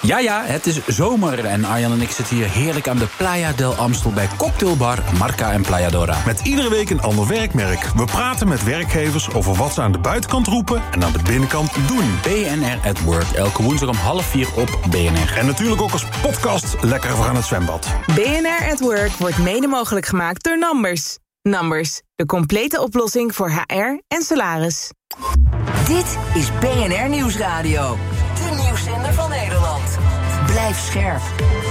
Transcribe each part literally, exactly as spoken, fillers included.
Ja, ja, het is zomer en Arjan en ik zitten hier heerlijk aan de Playa del Amstel bij cocktailbar Marca en Playa Dora. Met iedere week een ander werkmerk. We praten met werkgevers over wat ze aan de buitenkant roepen en aan de binnenkant doen. B N R at Work, elke woensdag om half vier op B N R. En natuurlijk ook als podcast lekker voor aan het zwembad. B N R at Work wordt mede mogelijk gemaakt door Numbers. Numbers, de complete oplossing voor H R en salaris. Dit is B N R Nieuwsradio. De nieuwszender van Nederland. Blijf scherp.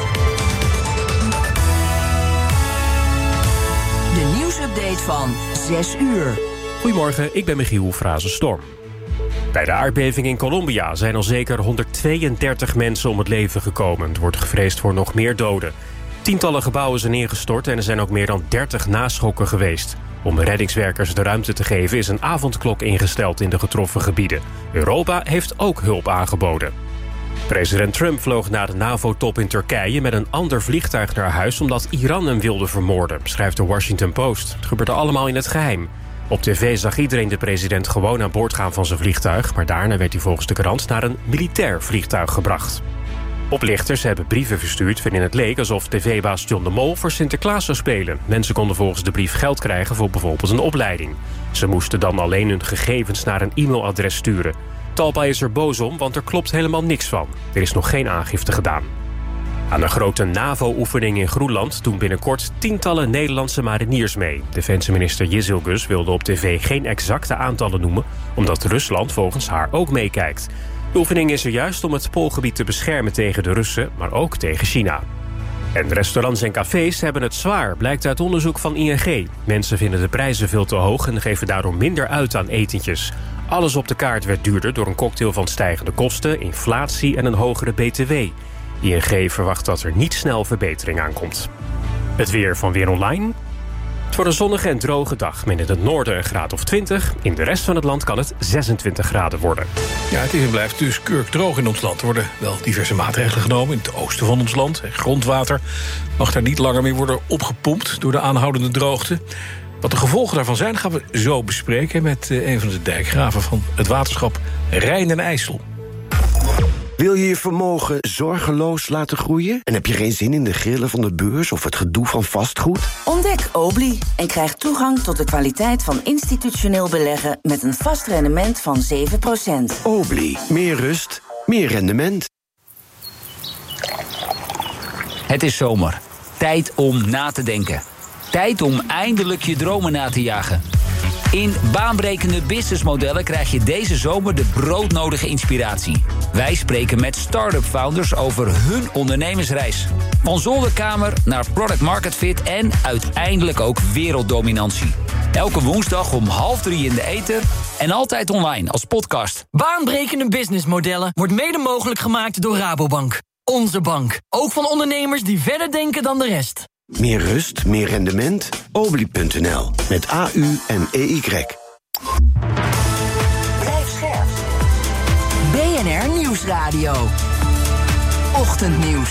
De nieuwsupdate van zes uur. Goedemorgen, ik ben Michiel Frazenstorm. Bij de aardbeving in Colombia zijn al zeker honderdtweeëndertig mensen om het leven gekomen. Er wordt gevreesd voor nog meer doden. Tientallen gebouwen zijn neergestort en er zijn ook meer dan dertig naschokken geweest. Om reddingswerkers de ruimte te geven is een avondklok ingesteld in de getroffen gebieden. Europa heeft ook hulp aangeboden. President Trump vloog na de NAVO-top in Turkije met een ander vliegtuig naar huis omdat Iran hem wilde vermoorden, schrijft de Washington Post. Het gebeurde allemaal in het geheim. Op tv zag iedereen de president gewoon aan boord gaan van zijn vliegtuig, maar daarna werd hij volgens de krant naar een militair vliegtuig gebracht. Oplichters hebben brieven verstuurd waarin het leek alsof tv-baas John de Mol voor Sinterklaas zou spelen. Mensen konden volgens de brief geld krijgen voor bijvoorbeeld een opleiding. Ze moesten dan alleen hun gegevens naar een e-mailadres sturen. Talpa is er boos om, want er klopt helemaal niks van. Er is nog geen aangifte gedaan. Aan de grote NAVO-oefening in Groenland doen binnenkort tientallen Nederlandse mariniers mee. Defensieminister Jizilgus wilde op tv geen exacte aantallen noemen, omdat Rusland volgens haar ook meekijkt. De oefening is er juist om het Poolgebied te beschermen tegen de Russen, maar ook tegen China. En restaurants en cafés hebben het zwaar, blijkt uit onderzoek van I N G. Mensen vinden de prijzen veel te hoog en geven daardoor minder uit aan etentjes. Alles op de kaart werd duurder door een cocktail van stijgende kosten, inflatie en een hogere B T W. I N G verwacht dat er niet snel verbetering aankomt. Het weer van Weer Online. Het wordt een zonnige en droge dag met in het noorden een graad of twintig. In de rest van het land kan het zesentwintig graden worden. Ja, het is en blijft dus kurkdroog in ons land. Er worden wel diverse maatregelen genomen in het oosten van ons land. Grondwater mag daar niet langer meer worden opgepompt door de aanhoudende droogte. Wat de gevolgen daarvan zijn, gaan we zo bespreken met een van de dijkgraven van het waterschap Rijn en IJssel. Wil je je vermogen zorgeloos laten groeien? En heb je geen zin in de grillen van de beurs of het gedoe van vastgoed? Ontdek Obli en krijg toegang tot de kwaliteit van institutioneel beleggen met een vast rendement van zeven procent. Obli, meer rust, meer rendement. Het is zomer. Tijd om na te denken. Tijd om eindelijk je dromen na te jagen. In baanbrekende businessmodellen krijg je deze zomer de broodnodige inspiratie. Wij spreken met start-up founders over hun ondernemersreis. Van zolderkamer naar product market fit en uiteindelijk ook werelddominantie. Elke woensdag om half drie in de ether en altijd online als podcast. Baanbrekende businessmodellen wordt mede mogelijk gemaakt door Rabobank. Onze bank. Ook van ondernemers die verder denken dan de rest. Meer rust, meer rendement? Obli punt n l met A U en E Y. Blijf scherp. B N R Nieuwsradio. Ochtendnieuws.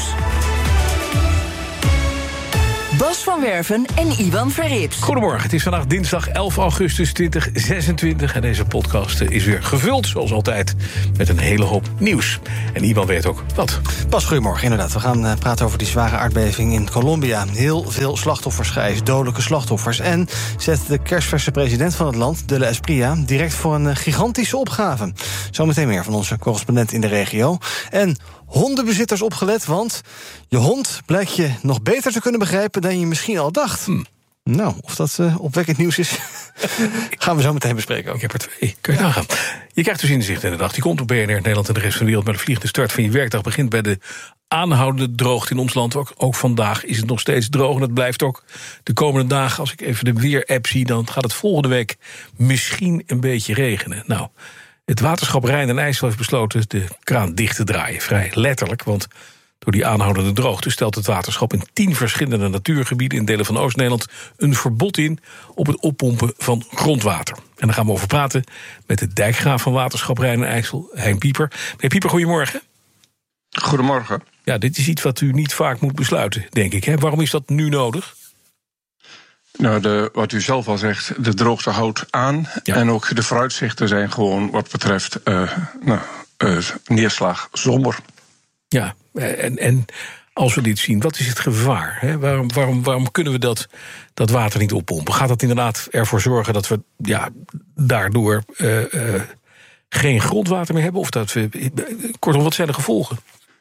Bas van Werven en Iwan Verrips. Goedemorgen, het is vandaag dinsdag elf augustus tweeduizend zesentwintig... en deze podcast is weer gevuld, zoals altijd, met een hele hoop nieuws. En Iwan weet ook wat. Bas, goedemorgen, inderdaad. We gaan uh, praten over die zware aardbeving in Colombia. Heel veel slachtoffers, schrijf, dodelijke slachtoffers. En zet de kerstverse president van het land, de Espriella, direct voor een uh, gigantische opgave. Zometeen meer van onze correspondent in de regio. En hondenbezitters opgelet, want je hond blijkt je nog beter te kunnen begrijpen dan je misschien al dacht. Hm. Nou, of dat uh, opwekkend nieuws is, gaan we zo meteen bespreken ook. Ik heb er twee, kun je nagaan. Je krijgt dus inzicht in de dag. Die komt op B N R Nederland en de rest van de wereld. Maar de vliegende start van je werkdag begint bij de aanhoudende droogte in ons land. Ook, ook vandaag is het nog steeds droog en dat blijft ook de komende dagen. Als ik even de weer-app zie, dan gaat het volgende week misschien een beetje regenen. Nou, het waterschap Rijn en IJssel heeft besloten de kraan dicht te draaien. Vrij letterlijk, want door die aanhoudende droogte stelt het waterschap in tien verschillende natuurgebieden in delen van Oost-Nederland een verbod in op het oppompen van grondwater. En daar gaan we over praten met de dijkgraaf van waterschap Rijn en IJssel, Hein Pieper. Meneer Pieper, goedemorgen. Goedemorgen. Ja, dit is iets wat u niet vaak moet besluiten, denk ik. Hè? Waarom is dat nu nodig? Nou, de, wat u zelf al zegt, de droogte houdt aan. Ja. En ook de vooruitzichten zijn gewoon wat betreft uh, nou, uh, neerslag somber. Ja, En, en als we dit zien, wat is het gevaar? Hè? Waarom, waarom, waarom kunnen we dat, dat water niet oppompen? Gaat dat inderdaad ervoor zorgen dat we ja, daardoor uh, uh, geen grondwater meer hebben? Of dat we, kortom, wat zijn de gevolgen?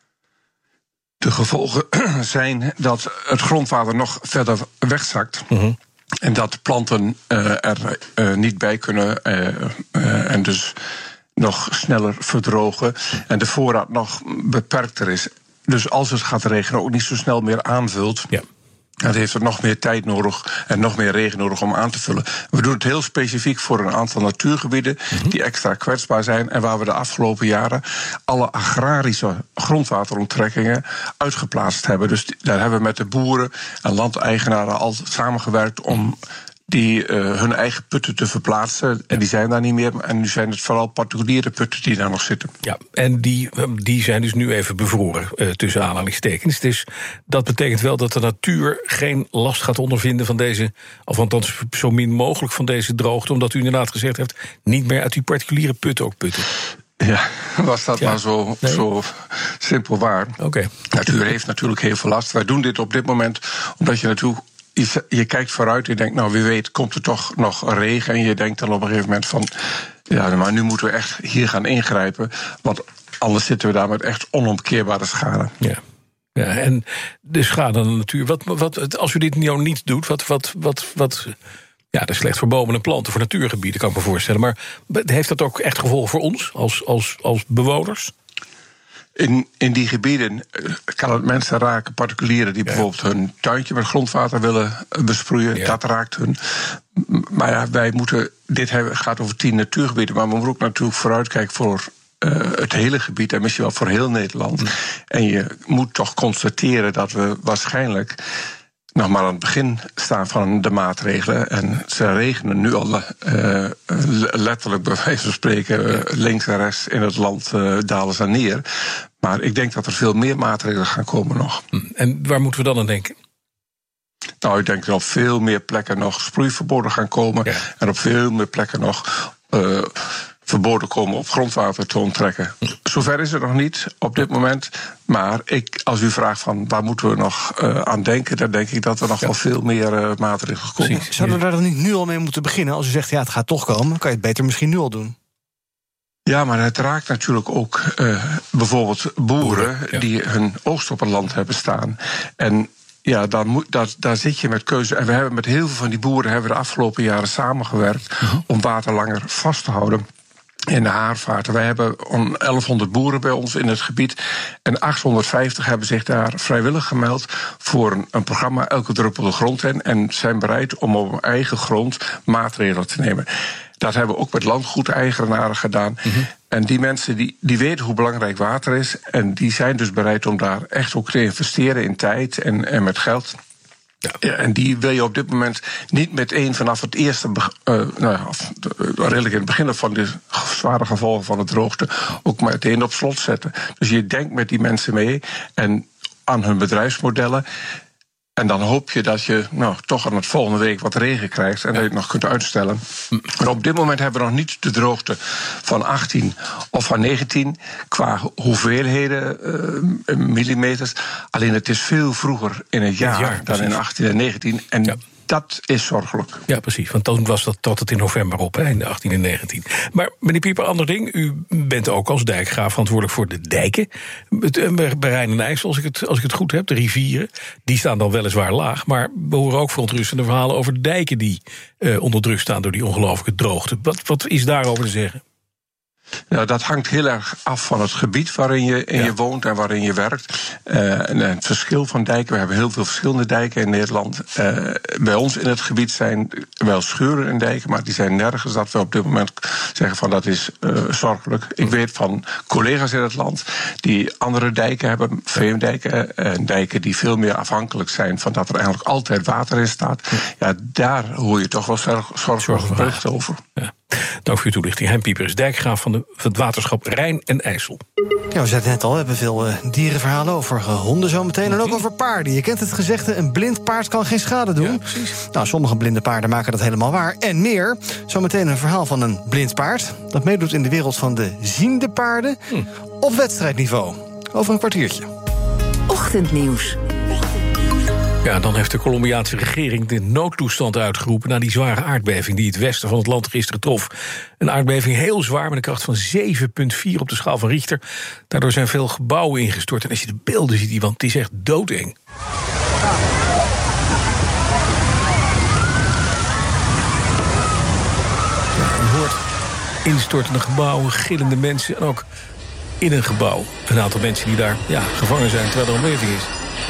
De gevolgen zijn dat het grondwater nog verder wegzakt. Uh-huh. En dat planten uh, er uh, niet bij kunnen. Uh, uh, en dus nog sneller verdrogen. En de voorraad nog beperkter is. Dus als het gaat regenen ook niet zo snel meer aanvult. Ja. Dan heeft het nog meer tijd nodig en nog meer regen nodig om aan te vullen. We doen het heel specifiek voor een aantal natuurgebieden mm-hmm. die extra kwetsbaar zijn en waar we de afgelopen jaren alle agrarische grondwateronttrekkingen uitgeplaatst hebben. Dus daar hebben we met de boeren en landeigenaren al samengewerkt om die uh, hun eigen putten te verplaatsen. En die zijn daar niet meer. En nu zijn het vooral particuliere putten die daar nog zitten. Ja, en die, die zijn dus nu even bevroren, uh, tussen aanhalingstekens. Dus dat betekent wel dat de natuur geen last gaat ondervinden van deze, of althans zo min mogelijk van deze droogte, omdat u inderdaad gezegd heeft, niet meer uit die particuliere putten ook putten. Ja, was dat ja. maar zo, nee. zo simpel waar. Okay. De natuur heeft natuurlijk heel veel last. Wij doen dit op dit moment omdat je natuurlijk Je, je kijkt vooruit en je denkt, nou wie weet komt er toch nog regen. En je denkt dan op een gegeven moment van, ja, maar nu moeten we echt hier gaan ingrijpen. Want anders zitten we daar met echt onomkeerbare schade. Ja, ja en de schade aan de natuur. Wat, wat, als u dit nou niet doet, wat, wat, wat, wat, ja, dat is slecht voor bomen en planten, voor natuurgebieden, kan ik me voorstellen. Maar heeft dat ook echt gevolgen voor ons als, als, als bewoners? In, in die gebieden kan het mensen raken, particulieren die ja. bijvoorbeeld hun tuintje met grondwater willen besproeien. Ja. Dat raakt hun. Maar ja, wij moeten, dit gaat over tien natuurgebieden, maar we moeten ook natuurlijk vooruitkijken voor uh, het hele gebied en misschien wel voor heel Nederland. Ja. En je moet toch constateren dat we waarschijnlijk nog maar aan het begin staan van de maatregelen. En ze regenen nu al uh, letterlijk, bij wijze van spreken, uh, links en rechts in het land uh, dalen ze neer. Maar ik denk dat er veel meer maatregelen gaan komen nog. En waar moeten we dan aan denken? Nou, ik denk dat op veel meer plekken nog sproeiverboden gaan komen. Ja. En op veel meer plekken nog Uh, verboden komen op grondwater te onttrekken. Zover is het nog niet op dit moment. Maar ik, als u vraagt van waar moeten we nog uh, aan denken, dan denk ik dat er nog ja. wel veel meer uh, maatregelen komen. Precies. Zouden we daar dan niet nu al mee moeten beginnen? Als u zegt, ja, het gaat toch komen, dan kan je het beter misschien nu al doen. Ja, maar het raakt natuurlijk ook uh, bijvoorbeeld boeren, boeren ja. die hun oogst op het land hebben staan. En ja, dan moet, dat, daar zit je met keuze. En we hebben met heel veel van die boeren hebben we de afgelopen jaren samengewerkt uh-huh. om water langer vast te houden in de haarvaarten. Wij hebben elfhonderd boeren bij ons in het gebied. En achthonderdvijftig hebben zich daar vrijwillig gemeld voor een, een programma Elke Druppel de Grond in. En zijn bereid om op hun eigen grond maatregelen te nemen. Dat hebben we ook met landgoedeigenaren gedaan. Mm-hmm. En die mensen die, die weten hoe belangrijk water is. En die zijn dus bereid om daar echt ook te investeren in tijd en, en met geld. Ja. Ja, en die wil je op dit moment niet meteen vanaf het eerste, uh, nou ja, redelijk in het begin van de zware gevolgen van de droogte, ook meteen op slot zetten. Dus je denkt met die mensen mee en aan hun bedrijfsmodellen. En dan hoop je dat je nou, toch aan het volgende week wat regen krijgt en ja. dat je het nog kunt uitstellen. Maar op dit moment hebben we nog niet de droogte van achttien of van negentien qua hoeveelheden uh, millimeters. Alleen het is veel vroeger in het jaar, het jaar dan in achttien en negentien. En ja. dat is zorgelijk. Ja, precies. Want toen was dat tot het in november op, hè, in de achttien en negentien. Maar meneer Pieper, ander ding. U bent ook als dijkgraaf verantwoordelijk voor de dijken. Bij Rijn en IJssel, als ik, het, als ik het goed heb, de rivieren. Die staan dan weliswaar laag. Maar we horen ook verontrustende verhalen over de dijken die uh, onder druk staan door die ongelooflijke droogte. Wat, wat is daarover te zeggen? Nou, dat hangt heel erg af van het gebied waarin je, in ja. je woont en waarin je werkt. Uh, en het verschil van dijken, we hebben heel veel verschillende dijken in Nederland. Uh, bij ons in het gebied zijn wel scheuren in dijken, maar die zijn nergens dat we op dit moment zeggen van dat is uh, zorgelijk. Ik weet van collega's in het land die andere dijken hebben, veemdijken, en dijken die veel meer afhankelijk zijn van dat er eigenlijk altijd water in staat. Ja, daar hoor je toch wel zorgelijk berichten over. Ja. Dank voor uw toelichting. Hein Pieper is dijkgraaf van, de, van het waterschap Rijn en IJssel. Ja, we zeiden net al, we hebben veel uh, dierenverhalen over uh, honden zometeen. En ook over paarden. Je kent het gezegde, een blind paard kan geen schade doen. Ja, precies. Nou, sommige blinde paarden maken dat helemaal waar. En meer. Zometeen een verhaal van een blind paard dat meedoet in de wereld van de ziende paarden hm. op wedstrijdniveau. Over een kwartiertje. Ochtendnieuws. Ja, dan heeft de Colombiaanse regering de noodtoestand uitgeroepen na die zware aardbeving die het westen van het land gisteren trof. Een aardbeving heel zwaar met een kracht van zeven komma vier op de schaal van Richter. Daardoor zijn veel gebouwen ingestort. En als je de beelden ziet, want het is echt doodeng. Ja, je hoort instortende gebouwen, gillende mensen en ook in een gebouw een aantal mensen die daar ja, gevangen zijn terwijl er een beving is.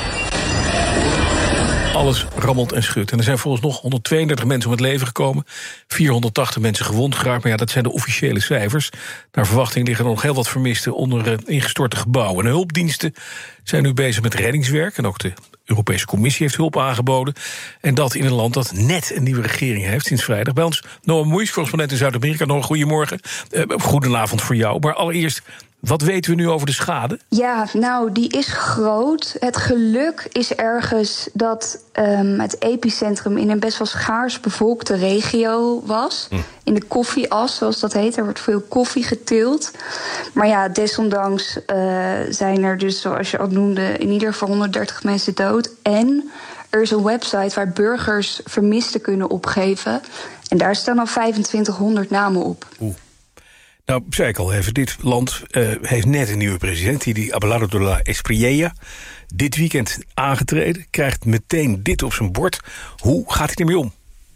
Alles rammelt en schudt. En er zijn volgens nog honderdtweeëndertig mensen om het leven gekomen. vierhonderdtachtig mensen gewond geraakt. Maar ja, dat zijn de officiële cijfers. Naar verwachting liggen er nog heel wat vermisten onder uh, ingestorte gebouwen. En de hulpdiensten zijn nu bezig met reddingswerk. En ook de Europese Commissie heeft hulp aangeboden. En dat in een land dat net een nieuwe regering heeft sinds vrijdag. Bij ons Noah Moeijs, correspondent in Zuid-Amerika. Nog een goedemorgen. Uh, goedenavond voor jou. Maar allereerst, wat weten we nu over de schade? Ja, nou, die is groot. Het geluk is ergens dat um, het epicentrum in een best wel schaars bevolkte regio was. Hm. In de koffieas, zoals dat heet. Er wordt veel koffie geteeld. Maar ja, desondanks uh, zijn er dus, zoals je al noemde, in ieder geval honderddertig mensen dood. En er is een website waar burgers vermisten kunnen opgeven. En daar staan al vijfentwintighonderd namen op. Oeh. Nou, zei ik al even, dit land uh, heeft net een nieuwe president, die Abelardo de la Espriella. Dit weekend aangetreden, krijgt meteen dit op zijn bord. Hoe gaat hij ermee om?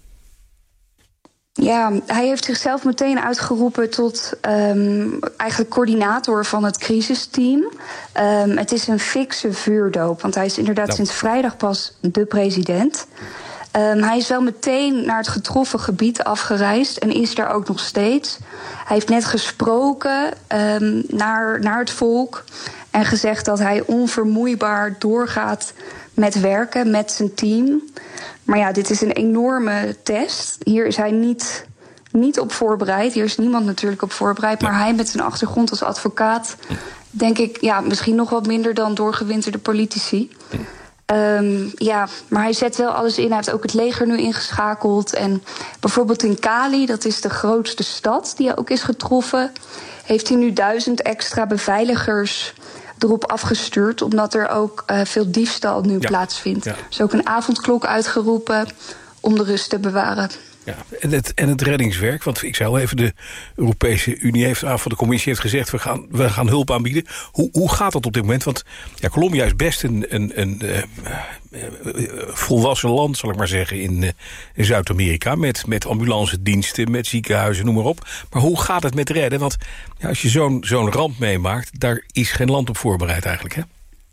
Ja, hij heeft zichzelf meteen uitgeroepen tot um, eigenlijk coördinator van het crisisteam. Um, het is een fikse vuurdoop, want hij is inderdaad nou. sinds vrijdag pas de president. Um, hij is wel meteen naar het getroffen gebied afgereisd en is daar ook nog steeds. Hij heeft net gesproken um, naar, naar het volk en gezegd dat hij onvermoeibaar doorgaat met werken met zijn team. Maar ja, dit is een enorme test. Hier is hij niet, niet op voorbereid. Hier is niemand natuurlijk op voorbereid. Maar hij met zijn achtergrond als advocaat, denk ik, ja, misschien nog wat minder dan doorgewinterde politici. Um, ja, maar hij zet wel alles in. Hij heeft ook het leger nu ingeschakeld. En bijvoorbeeld in Cali, dat is de grootste stad die ook is getroffen, heeft hij nu duizend extra beveiligers erop afgestuurd, omdat er ook uh, veel diefstal nu ja. plaatsvindt. Ja. Er is ook een avondklok uitgeroepen om de rust te bewaren. Ja, en, het, en het reddingswerk, want ik zei al even, de Europese Unie heeft, of de Commissie heeft gezegd, we gaan, we gaan hulp aanbieden. Hoe, hoe gaat dat op dit moment? Want ja, Colombia is best een, een, een uh, uh, volwassen land, zal ik maar zeggen, in, uh, in Zuid-Amerika, met, met ambulancediensten, met ziekenhuizen, noem maar op. Maar hoe gaat het met redden? Want ja, als je zo'n zo'n ramp meemaakt, daar is geen land op voorbereid eigenlijk, hè?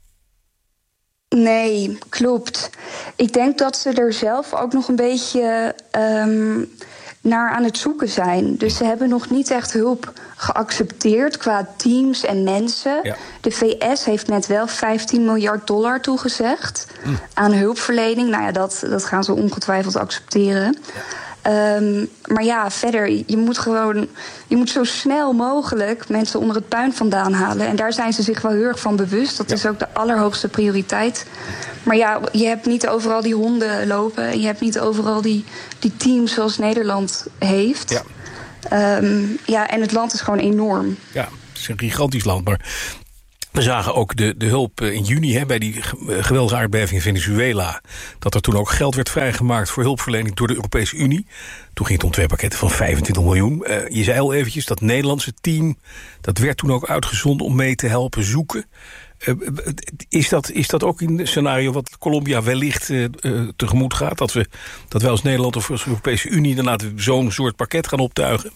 Nee, klopt. Ik denk dat ze er zelf ook nog een beetje um, naar aan het zoeken zijn. Dus ze hebben nog niet echt hulp geaccepteerd qua teams en mensen. Ja. De V S heeft net wel vijftien miljard dollar toegezegd mm. aan hulpverlening. Nou ja, dat, dat gaan ze ongetwijfeld accepteren. Ja. Um, maar ja, verder, je moet gewoon, je moet zo snel mogelijk mensen onder het puin vandaan halen. En daar zijn ze zich wel heel erg van bewust. Dat ja. is ook de allerhoogste prioriteit. Maar ja, je hebt niet overal die honden lopen. En je hebt niet overal die, die teams zoals Nederland heeft. Ja. Um, ja, en het land is gewoon enorm. Ja, het is een gigantisch land, maar we zagen ook de, de hulp in juni hè, bij die geweldige aardbeving in Venezuela, dat er toen ook geld werd vrijgemaakt voor hulpverlening door de Europese Unie. Toen ging het om twee pakketten van vijfentwintig miljoen. Uh, je zei al eventjes, dat Nederlandse team, dat werd toen ook uitgezonden om mee te helpen zoeken. Uh, is, dat, is dat ook in het scenario wat Colombia wellicht uh, uh, tegemoet gaat? Dat, we, dat wij als Nederland of als Europese Unie inderdaad zo'n soort pakket gaan optuigen?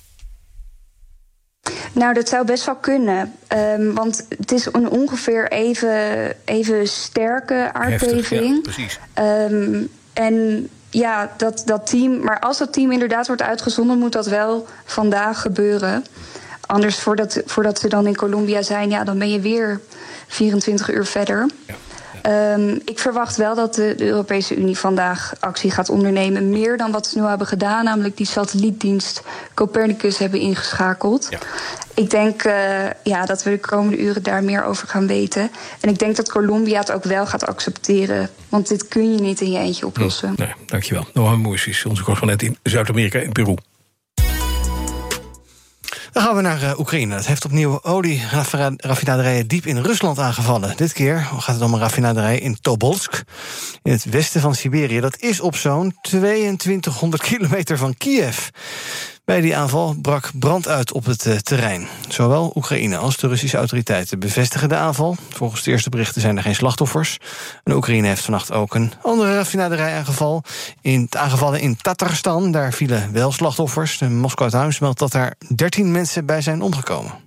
Nou, dat zou best wel kunnen. Um, want het is een ongeveer even, even sterke aardbeving. Heftig, ja, precies. Um, en ja, dat, dat team. Maar als dat team inderdaad wordt uitgezonden, moet dat wel vandaag gebeuren. Anders, voordat, voordat ze dan in Colombia zijn, ja, dan ben je weer vierentwintig uur verder. Ja. Um, ik verwacht wel dat de, de Europese Unie vandaag actie gaat ondernemen. Meer dan wat ze nu hebben gedaan, namelijk die satellietdienst Copernicus hebben ingeschakeld. Ja. Ik denk uh, ja, dat we de komende uren daar meer over gaan weten. En ik denk dat Colombia het ook wel gaat accepteren. Want dit kun je niet in je eentje oplossen. Nee, dankjewel. Noah Moeijs is onze correspondent in Zuid-Amerika en Peru. Dan gaan we naar uh, Oekraïne. Het heeft opnieuw olieraffinaderijen diep in Rusland aangevallen. Dit keer gaat het om een raffinaderij in Tobolsk, in het westen van Siberië. Dat is op zo'n tweeëntwintighonderd kilometer van Kiev. Bij die aanval brak brand uit op het uh, terrein. Zowel Oekraïne als de Russische autoriteiten bevestigen de aanval. Volgens de eerste berichten zijn er geen slachtoffers. En Oekraïne heeft vannacht ook een andere raffinaderij aangeval in, aangevallen in Tatarstan. Daar vielen wel slachtoffers. De Moscow Times meldt dat daar dertien mensen bij zijn omgekomen.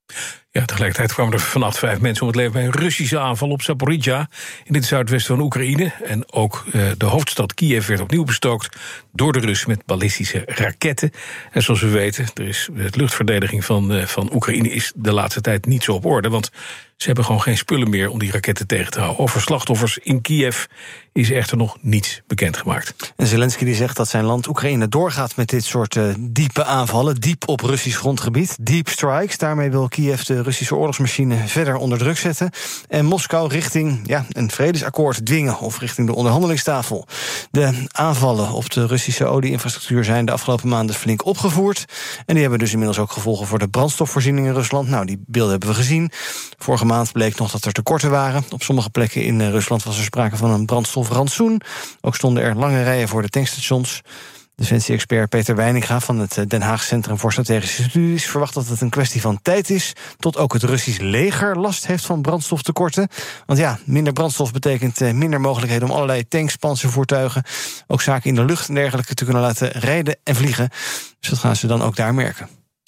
Ja, tegelijkertijd kwamen er vannacht vijf mensen om het leven bij een Russische aanval op Zaporizhia in het zuidwesten van Oekraïne. En ook uh, de hoofdstad Kiev werd opnieuw bestookt door de Russen met ballistische raketten. En zoals we weten, er is de luchtverdediging van, uh, van Oekraïne is de laatste tijd niet zo op orde, want ze hebben gewoon geen spullen meer om die raketten tegen te houden. Over slachtoffers in Kiev is echter nog niets bekendgemaakt. En Zelensky die zegt dat zijn land Oekraïne doorgaat met dit soort uh, diepe aanvallen, diep op Russisch grondgebied, deep strikes. Daarmee wil Kiev de Russische oorlogsmachine verder onder druk zetten en Moskou richting ja, een vredesakkoord dwingen of richting de onderhandelingstafel. De aanvallen op de Russische olieinfrastructuur zijn de afgelopen maanden flink opgevoerd en die hebben dus inmiddels ook gevolgen voor de brandstofvoorziening in Rusland. Nou, die beelden hebben we gezien. Vorige maand bleek nog dat er tekorten waren. Op sommige plekken in Rusland was er sprake van een brandstofrantsoen. Ook stonden er lange rijen voor de tankstations. Defensie-expert Peter Weininga van het Den Haag Centrum voor Strategische Studies verwacht dat het een kwestie van tijd is tot ook het Russisch leger last heeft van brandstoftekorten. Want ja, minder brandstof betekent minder mogelijkheden om allerlei tanks, panzervoertuigen, ook zaken in de lucht en dergelijke te kunnen laten rijden en vliegen. Dus dat gaan ze dan ook daar merken.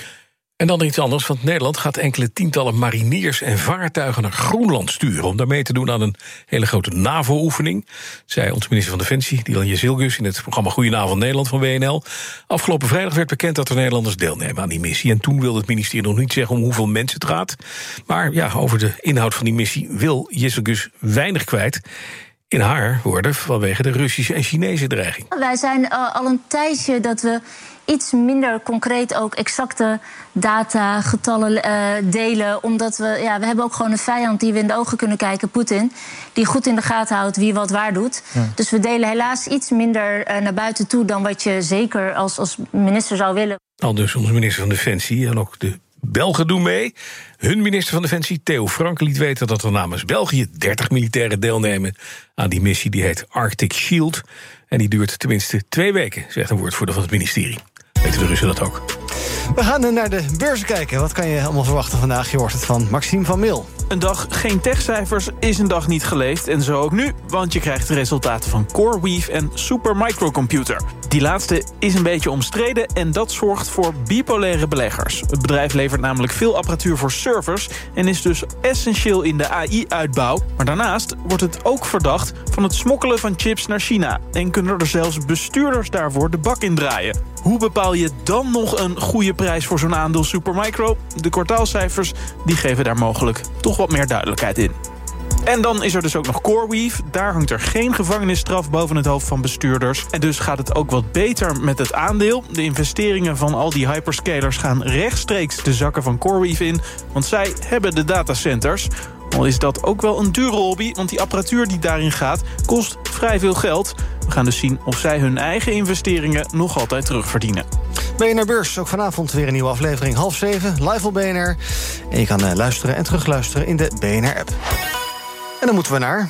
En dan iets anders, want Nederland gaat enkele tientallen mariniers en vaartuigen naar Groenland sturen om daarmee te doen aan een hele grote NAVO-oefening, zei onze minister van Defensie, Dylan Jezilgus, in het programma Goedenavond Nederland van W N L. Afgelopen vrijdag werd bekend dat er Nederlanders deelnemen aan die missie. En toen wilde het ministerie nog niet zeggen om hoeveel mensen het gaat. Maar ja, over de inhoud van die missie wil Jezilgus weinig kwijt. In haar woorden, vanwege de Russische en Chinese dreiging. Wij zijn uh, al een tijdje dat we iets minder concreet ook exacte data, getallen uh, delen. Omdat we, ja, we hebben ook gewoon een vijand die we in de ogen kunnen kijken, Poetin. Die goed in de gaten houdt wie wat waar doet. Ja. Dus we delen helaas iets minder uh, naar buiten toe dan wat je zeker als, als minister zou willen. Al dus onze minister van Defensie en ook de Belgen doen mee. Hun minister van Defensie, Theo Franke, liet weten dat er namens België dertig militairen deelnemen aan die missie. Die heet Arctic Shield. En die duurt tenminste twee weken, zegt een woordvoerder van het ministerie. Weten de Russen dat ook? We gaan naar de beurzen kijken. Wat kan je allemaal verwachten vandaag? Je hoort het van Maxime van Mil. Een dag geen techcijfers is een dag niet geleefd. En zo ook nu, want je krijgt de resultaten van CoreWeave en Supermicrocomputer. Die laatste is een beetje omstreden en dat zorgt voor bipolaire beleggers. Het bedrijf levert namelijk veel apparatuur voor servers en is dus essentieel in de A I-uitbouw. Maar daarnaast wordt het ook verdacht van het smokkelen van chips naar China. En kunnen er zelfs bestuurders daarvoor de bak in draaien. Hoe bepaal je dan nog een goede prijs voor zo'n aandeel Supermicro? De kwartaalcijfers die geven daar mogelijk toch wat meer duidelijkheid in. En dan is er dus ook nog CoreWeave. Daar hangt er geen gevangenisstraf boven het hoofd van bestuurders. En dus gaat het ook wat beter met het aandeel. De investeringen van al die hyperscalers gaan rechtstreeks de zakken van CoreWeave in. Want zij hebben de datacenters. Al is dat ook wel een dure hobby, want die apparatuur die daarin gaat kost vrij veel geld. We gaan dus zien of zij hun eigen investeringen nog altijd terugverdienen. B N R Beurs, ook vanavond weer een nieuwe aflevering. Half zeven, live op B N R. En je kan uh, luisteren en terugluisteren in de B N R-app. En dan moeten we naar...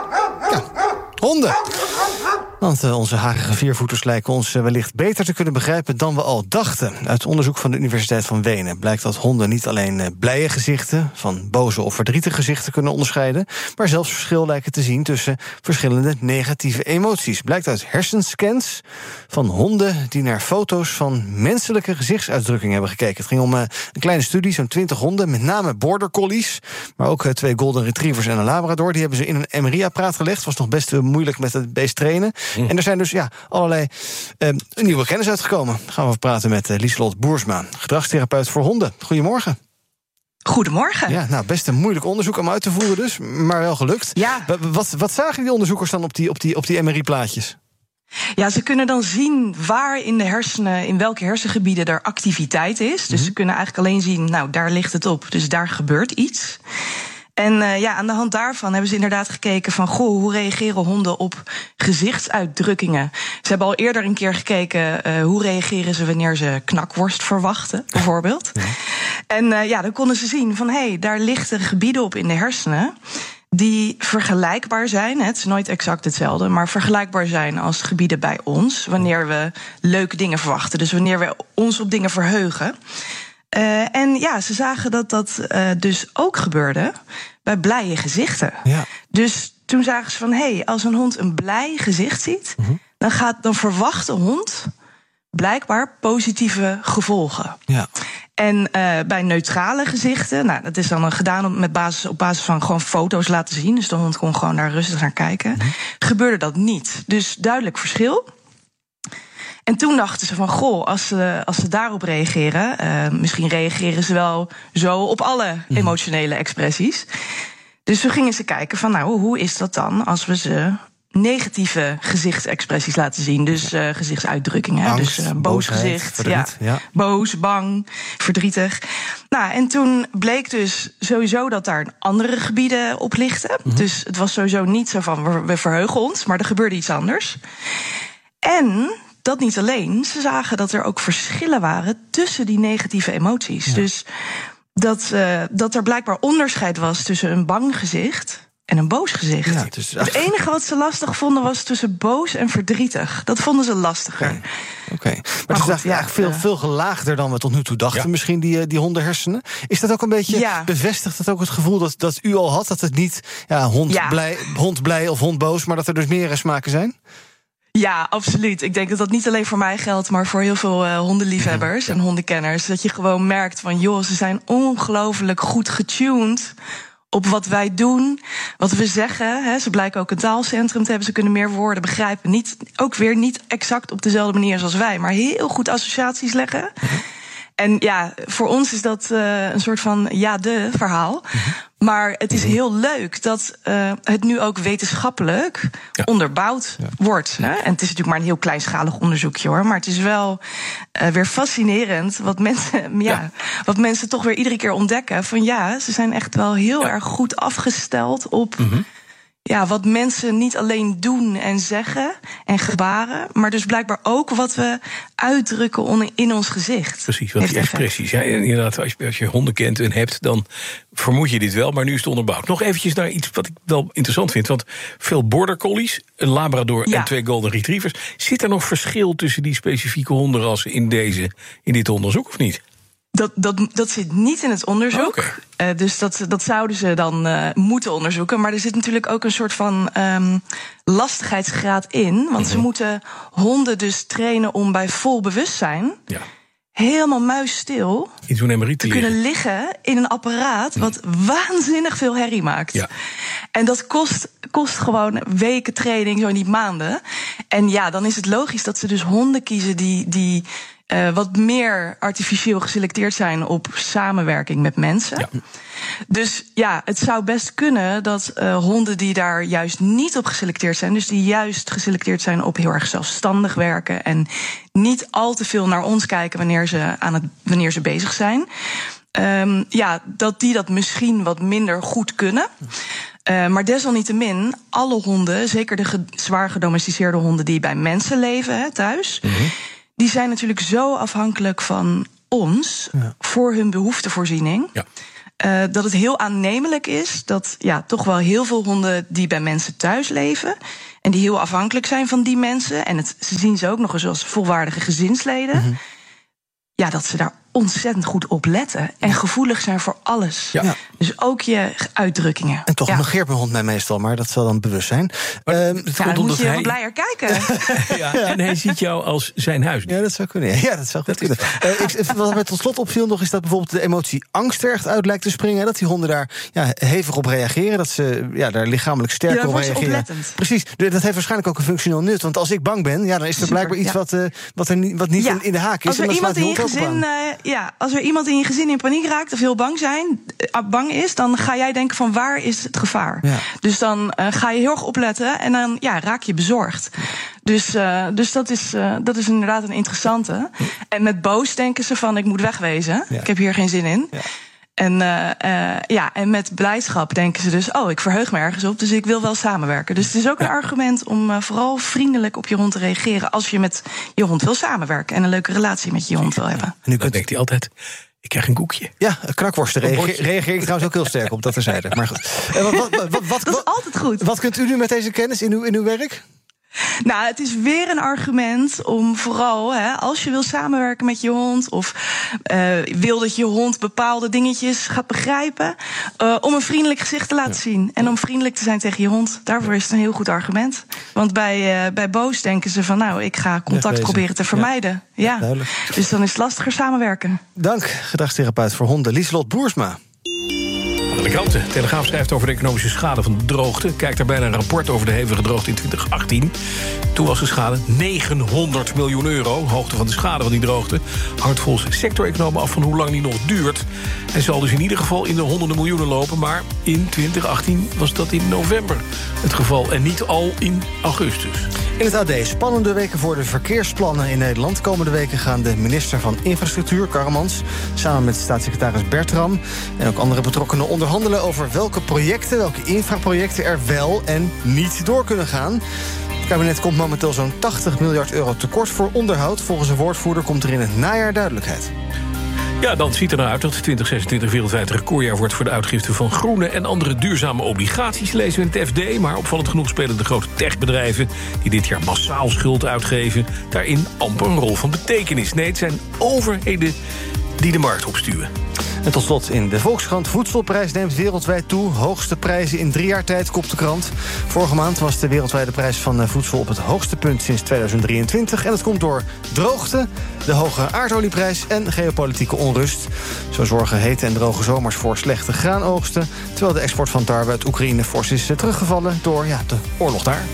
Ja, honden. Want uh, onze harige viervoeters lijken ons uh, wellicht beter te kunnen begrijpen dan we al dachten. Uit onderzoek van de Universiteit van Wenen blijkt dat honden niet alleen uh, blije gezichten van boze of verdrietige gezichten kunnen onderscheiden, maar zelfs verschil lijken te zien tussen verschillende negatieve emoties. Blijkt uit hersenscans van honden die naar foto's van menselijke gezichtsuitdrukkingen hebben gekeken. Het ging om uh, een kleine studie, zo'n twintig honden, met name border collies, maar ook uh, twee golden retrievers en een labrador. Die hebben ze in een M R I-apparaat gelegd. Was nog best uh, moeilijk met het beest trainen. Mm. En er zijn dus ja, allerlei uh, nieuwe kennis uitgekomen. Dan gaan we praten met uh, Lieselot Boersma, gedragstherapeut voor honden. Goedemorgen. Goedemorgen. Ja, nou, best een moeilijk onderzoek om uit te voeren dus, maar wel gelukt. Ja. Wat, wat zagen die onderzoekers dan op die, op die, op die M R I-plaatjes? Ja, ze kunnen dan zien waar in de hersenen, in welke hersengebieden er activiteit is. Dus mm-hmm. ze kunnen eigenlijk alleen zien, nou, daar ligt het op, dus daar gebeurt iets. En uh, ja, aan de hand daarvan hebben ze inderdaad gekeken van... goh, hoe reageren honden op gezichtsuitdrukkingen? Ze hebben al eerder een keer gekeken... Uh, hoe reageren ze wanneer ze knakworst verwachten, bijvoorbeeld. Ja. En uh, ja, dan konden ze zien van... hé, hey, daar lichten gebieden op in de hersenen... die vergelijkbaar zijn, het is nooit exact hetzelfde... maar vergelijkbaar zijn als gebieden bij ons... wanneer we leuke dingen verwachten. Dus wanneer we ons op dingen verheugen... Uh, en ja, ze zagen dat dat uh, dus ook gebeurde bij blije gezichten. Ja. Dus toen zagen ze van, hé, hey, als een hond een blij gezicht ziet... Mm-hmm. dan, gaat, dan verwacht de hond blijkbaar positieve gevolgen. Ja. En uh, bij neutrale gezichten, nou, dat is dan gedaan op, met basis, op basis van gewoon foto's laten zien... dus de hond kon gewoon daar rustig naar kijken, mm-hmm. gebeurde dat niet. Dus duidelijk verschil... En toen dachten ze van, goh, als ze, als ze daarop reageren... Uh, misschien reageren ze wel zo op alle emotionele expressies. Dus toen gingen ze kijken van, nou, hoe is dat dan... als we ze negatieve gezichtsexpressies laten zien. Dus uh, gezichtsuitdrukkingen. Angst, dus uh, boos boosheid, gezicht, verdriet, ja, ja. boos, bang, verdrietig. Nou, en toen bleek dus sowieso dat daar andere gebieden op lichten. Mm-hmm. Dus het was sowieso niet zo van, we, we verheugen ons... maar er gebeurde iets anders. En... dat niet alleen, ze zagen dat er ook verschillen waren tussen die negatieve emoties. Ja. Dus dat, uh, dat er blijkbaar onderscheid was tussen een bang gezicht en een boos gezicht. Ja, dus, het enige wat ze lastig vonden was tussen boos en verdrietig. Dat vonden ze lastiger. Oké, okay. okay. Maar, maar het is eigenlijk ja, veel, uh, veel gelaagder dan we tot nu toe dachten, ja. misschien die, die hondenhersenen. Is dat ook een beetje, ja. bevestigt dat ook het gevoel dat, dat u al had, dat het niet ja, hond, ja. Blij, hond blij of hond boos, maar dat er dus meer smaken zijn? Ja, absoluut. Ik denk dat dat niet alleen voor mij geldt... maar voor heel veel uh, hondenliefhebbers ja. en hondenkenners. Dat je gewoon merkt van, joh, ze zijn ongelooflijk goed getuned... op wat wij doen, wat we zeggen. Hè. Ze blijken ook een taalcentrum te hebben. Ze kunnen meer woorden begrijpen. Niet, ook weer niet exact op dezelfde manier zoals wij... maar heel goed associaties leggen. Mm-hmm. En ja, voor ons is dat uh, een soort van ja-de-verhaal... Mm-hmm. Maar het is heel leuk dat uh, het nu ook wetenschappelijk ja. onderbouwd ja. wordt. Hè? En het is natuurlijk maar een heel kleinschalig onderzoekje, hoor. Maar het is wel uh, weer fascinerend wat mensen, ja, ja. wat mensen toch weer iedere keer ontdekken. Van ja, ze zijn echt wel heel ja. erg goed afgesteld op... Mm-hmm. Ja, wat mensen niet alleen doen en zeggen en gebaren... maar dus blijkbaar ook wat we uitdrukken in ons gezicht. Precies, wat die expressies. Ja, inderdaad, als je, als je honden kent en hebt, dan vermoed je dit wel... maar nu is het onderbouwd. Nog eventjes naar iets wat ik wel interessant vind... want veel border collies, een labrador ja. en twee golden retrievers... zit er nog verschil tussen die specifieke hondenrassen in, deze, in dit onderzoek, of niet? Dat, dat, dat zit niet in het onderzoek. Okay. Uh, dus dat, dat zouden ze dan uh, moeten onderzoeken. Maar er zit natuurlijk ook een soort van um, lastigheidsgraad in. Want mm-hmm. ze moeten honden dus trainen om bij vol bewustzijn... Ja. helemaal muisstil in zo'n emeriet te, te kunnen liggen in een apparaat... wat mm. waanzinnig veel herrie maakt. Ja. En dat kost, kost gewoon weken training, zo niet maanden. En ja, dan is het logisch dat ze dus honden kiezen die... die Uh, wat meer artificieel geselecteerd zijn op samenwerking met mensen. Ja. Dus ja, het zou best kunnen dat uh, honden die daar juist niet op geselecteerd zijn... dus die juist geselecteerd zijn op heel erg zelfstandig werken... en niet al te veel naar ons kijken wanneer ze, aan het, wanneer ze bezig zijn... Um, ja, dat die dat misschien wat minder goed kunnen... Uh, maar desalniettemin, alle honden, zeker de ge- zwaar gedomesticeerde honden... die bij mensen leven, hè, thuis... Mm-hmm. die zijn natuurlijk zo afhankelijk van ons ja. voor hun behoeftevoorziening... Ja. Uh, dat het heel aannemelijk is dat ja, toch wel heel veel honden die bij mensen thuis leven... en die heel afhankelijk zijn van die mensen... en het, ze zien ze ook nog eens als volwaardige gezinsleden... Mm-hmm. ja, dat ze daar ontzettend goed op letten en gevoelig zijn voor alles. Ja. Dus ook je uitdrukkingen. En toch ja. negeert mijn hond mij meestal, maar dat zal dan bewust zijn. Maar, uh, het ja, komt dan moet je hij... wat blijer kijken. ja, en hij ziet jou als zijn huis. Ja, dat zou kunnen. Ja, dat zou goed kunnen. Uh, ik, wat mij tot slot opviel nog is dat bijvoorbeeld de emotie angst er echt uit lijkt te springen. Dat die honden daar ja, hevig op reageren. Dat ze ja, daar lichamelijk sterker ja, op reageren. Oplettend. Precies. Dat heeft waarschijnlijk ook een functioneel nut. Want als ik bang ben, ja, dan is er Super, blijkbaar iets ja. wat, uh, wat, er niet, wat niet ja. in, in de haak is. Als er en iemand in je gezin, uh, ja, als er iemand in je gezin in paniek raakt of heel bang zijn, uh, bang is, dan ga jij denken van waar is het gevaar? Ja. Dus dan uh, ga je heel erg opletten en dan ja, raak je bezorgd. Dus, uh, dus dat, is, uh, dat is inderdaad een interessante. En met boos denken ze van ik moet wegwezen. Ja. Ik heb hier geen zin in. Ja. En, uh, uh, ja, en met blijdschap denken ze dus, oh, ik verheug me ergens op, dus ik wil wel samenwerken. Dus het is ook een argument om uh, vooral vriendelijk op je hond te reageren als je met je hond wil samenwerken en een leuke relatie met je hond wil hebben. En nu kunt... denkt hij altijd, ik krijg een koekje. Ja, knakworsten reageer, reageer ik trouwens ook heel sterk op, dat terzijde. Maar goed. Uh, wat, wat, wat, wat, dat is altijd goed. Wat kunt u nu met deze kennis in uw, in uw werk? Nou, het is weer een argument om vooral, hè, als je wil samenwerken met je hond, of uh, wil dat je hond bepaalde dingetjes gaat begrijpen, uh, om een vriendelijk gezicht te laten ja. zien. En om vriendelijk te zijn tegen je hond. Daarvoor is het een heel goed argument. Want bij, uh, bij boos denken ze van, nou, ik ga contact proberen te vermijden. Ja. Ja. Dus dan is het lastiger samenwerken. Dank, gedragstherapeut voor honden Lieselot Boersma. De kranten. Telegraaf schrijft over de economische schade van de droogte. Kijkt daarbij naar een rapport over de hevige droogte in twintig achttien. Toen was de schade negenhonderd miljoen euro. Hoogte van de schade van die droogte hangt volgens sectoreconomen af van hoe lang die nog duurt. En zal dus in ieder geval in de honderden miljoenen lopen. Maar in twintig achttien was dat in november het geval en niet al in augustus. In het A D spannende weken voor de verkeersplannen in Nederland. Komende weken gaan de minister van Infrastructuur, Karremans, samen met staatssecretaris Bertram en ook andere betrokkenen onderhandelen over welke projecten, welke infraprojecten er wel en niet door kunnen gaan. Het kabinet komt momenteel zo'n tachtig miljard euro tekort voor onderhoud. Volgens een woordvoerder komt er in het najaar duidelijkheid. Ja, dan ziet er nou uit dat twintig zesentwintig wereldwijd recordjaar wordt voor de uitgifte van groene en andere duurzame obligaties, lezen we in het F D. Maar opvallend genoeg spelen de grote techbedrijven die dit jaar massaal schuld uitgeven daarin amper een rol van betekenis. Nee, het zijn overheden die de markt opstuwen. En tot slot in de Volkskrant. Voedselprijs neemt wereldwijd toe. Hoogste prijzen in drie jaar tijd, kopt de krant. Vorige maand was de wereldwijde prijs van voedsel op het hoogste punt sinds tweeduizend drieëntwintig. En dat komt door droogte, de hoge aardolieprijs en geopolitieke onrust. Zo zorgen hete en droge zomers voor slechte graanoogsten, terwijl de export van tarwe uit Oekraïne fors is teruggevallen door ja, de oorlog daar.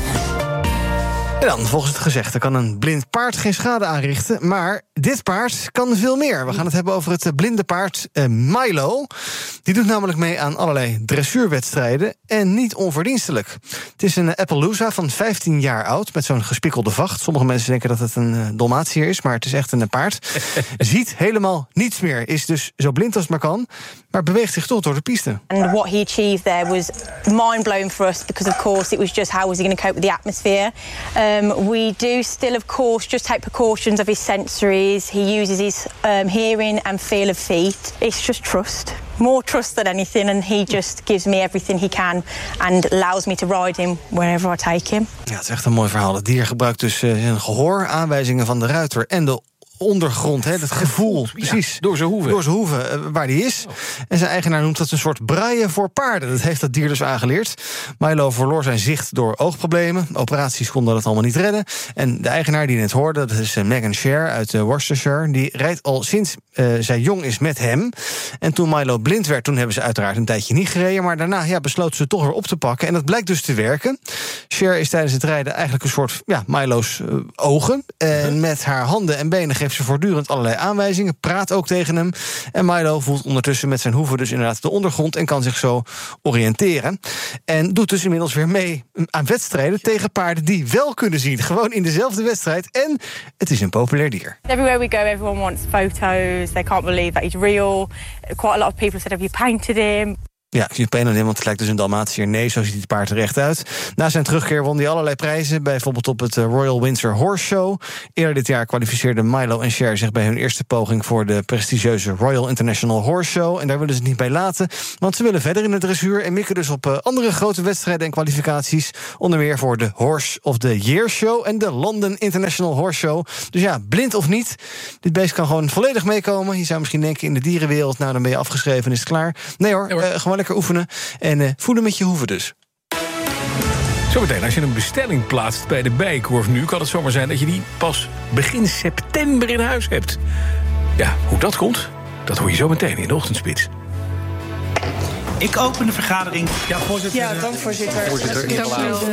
En dan, volgens het gezegde, kan een blind paard geen schade aanrichten, maar dit paard kan veel meer. We gaan het hebben over het blinde paard uh, Milo. Die doet namelijk mee aan allerlei dressuurwedstrijden en niet onverdienstelijk. Het is een Appaloosa van vijftien jaar oud met zo'n gespikkelde vacht. Sommige mensen denken dat het een uh, Dalmatiër is, maar het is echt een paard. Ziet helemaal niets meer, is dus zo blind als het maar kan, maar beweegt zich toch door de piste. And what he achieved there was mind-blowing for us, because of course it was just how was he going to cope with the atmosphere. Um, we do still, of course, just take precautions of his sensories. He uses his um, hearing and feel of feet. It's just trust. More trust than anything, and he just gives me everything he can and allows me to ride him wherever I take him. Ja, het is echt een mooi verhaal. Het dier gebruikt dus uh, zijn gehoor, aanwijzingen van de ruiter en de ondergrond, hè, het gevoel, precies. Ja, door zijn hoeven. Door zijn hoeven, uh, waar die is. Oh. En zijn eigenaar noemt dat een soort braille voor paarden. Dat heeft dat dier dus aangeleerd. Milo verloor zijn zicht door oogproblemen. Operaties konden dat allemaal niet redden. En de eigenaar die net hoorde, dat is uh, Megan Scher uit uh, Worcestershire. Die rijdt al sinds uh, zij jong is met hem. En toen Milo blind werd, toen hebben ze uiteraard een tijdje niet gereden. Maar daarna ja, besloten ze toch weer op te pakken. En dat blijkt dus te werken. Scher is tijdens het rijden eigenlijk een soort ja, Milo's uh, ogen. En met haar handen en benen geeft ze voortdurend allerlei aanwijzingen, praat ook tegen hem. En Milo voelt ondertussen met zijn hoeven dus inderdaad de ondergrond en kan zich zo oriënteren. En doet dus inmiddels weer mee aan wedstrijden tegen paarden die wel kunnen zien. Gewoon in dezelfde wedstrijd. En het is een populair dier. Everywhere we go, everyone wants photos. They can't believe that he's real. Quite a lot of people said, have you painted him? Ja, ik zie het aan hem, want het lijkt dus een Dalmatiër. Nee, zo ziet het paard er echt uit. Na zijn terugkeer won hij allerlei prijzen, bijvoorbeeld op het Royal Windsor Horse Show. Eerder dit jaar kwalificeerden Milo en Scher zich bij hun eerste poging voor de prestigieuze Royal International Horse Show. En daar willen ze het niet bij laten, want ze willen verder in de dressuur en mikken dus op andere grote wedstrijden en kwalificaties. Onder meer voor de Horse of the Year Show en de London International Horse Show. Dus ja, blind of niet, dit beest kan gewoon volledig meekomen. Je zou misschien denken in de dierenwereld, nou dan ben je afgeschreven en is het klaar. Nee hoor, nee hoor. Uh, gewoon lekker oefenen en uh, voeden met je hoeven dus. Zometeen, als je een bestelling plaatst bij de Bijenkorf nu, kan het zomaar zijn dat je die pas begin september in huis hebt. Ja, hoe dat komt, dat hoor je zo meteen in de ochtendspits. Ik open de vergadering. Ja, voorzitter. Ja, dank voorzitter. Voorzitter. Dank u wel.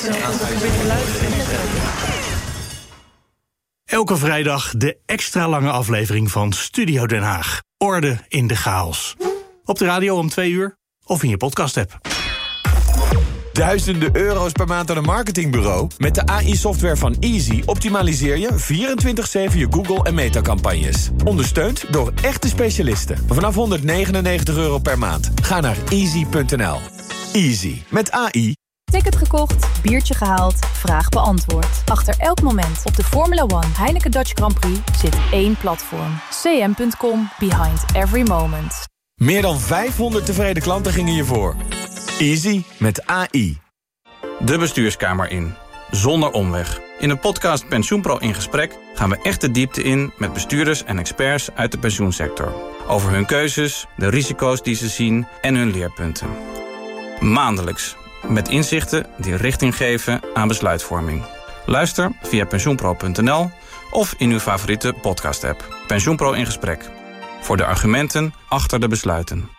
Elke vrijdag de extra lange aflevering van Studio Den Haag. Orde in de chaos. Op de radio om twee uur of in je podcast-app. duizenden euro's per maand aan een marketingbureau? Met de A I-software van Easy optimaliseer je vierentwintig zeven je Google- en Meta-campagnes. Ondersteund door echte specialisten. Vanaf honderdnegenennegentig euro per maand. Ga naar easy punt n l. Easy. Met A I. Ticket gekocht, biertje gehaald, vraag beantwoord. Achter elk moment op de Formula One Heineken Dutch Grand Prix zit één platform. c m punt com, behind every moment. Meer dan vijfhonderd tevreden klanten gingen je voor. Easy met A I. De bestuurskamer in. Zonder omweg. In de podcast PensioenPro in gesprek gaan we echt de diepte in met bestuurders en experts uit de pensioensector. Over hun keuzes, de risico's die ze zien en hun leerpunten. Maandelijks. Met inzichten die richting geven aan besluitvorming. Luister via pensioenpro punt n l of in uw favoriete podcast-app. PensioenPro in gesprek. Voor de argumenten achter de besluiten.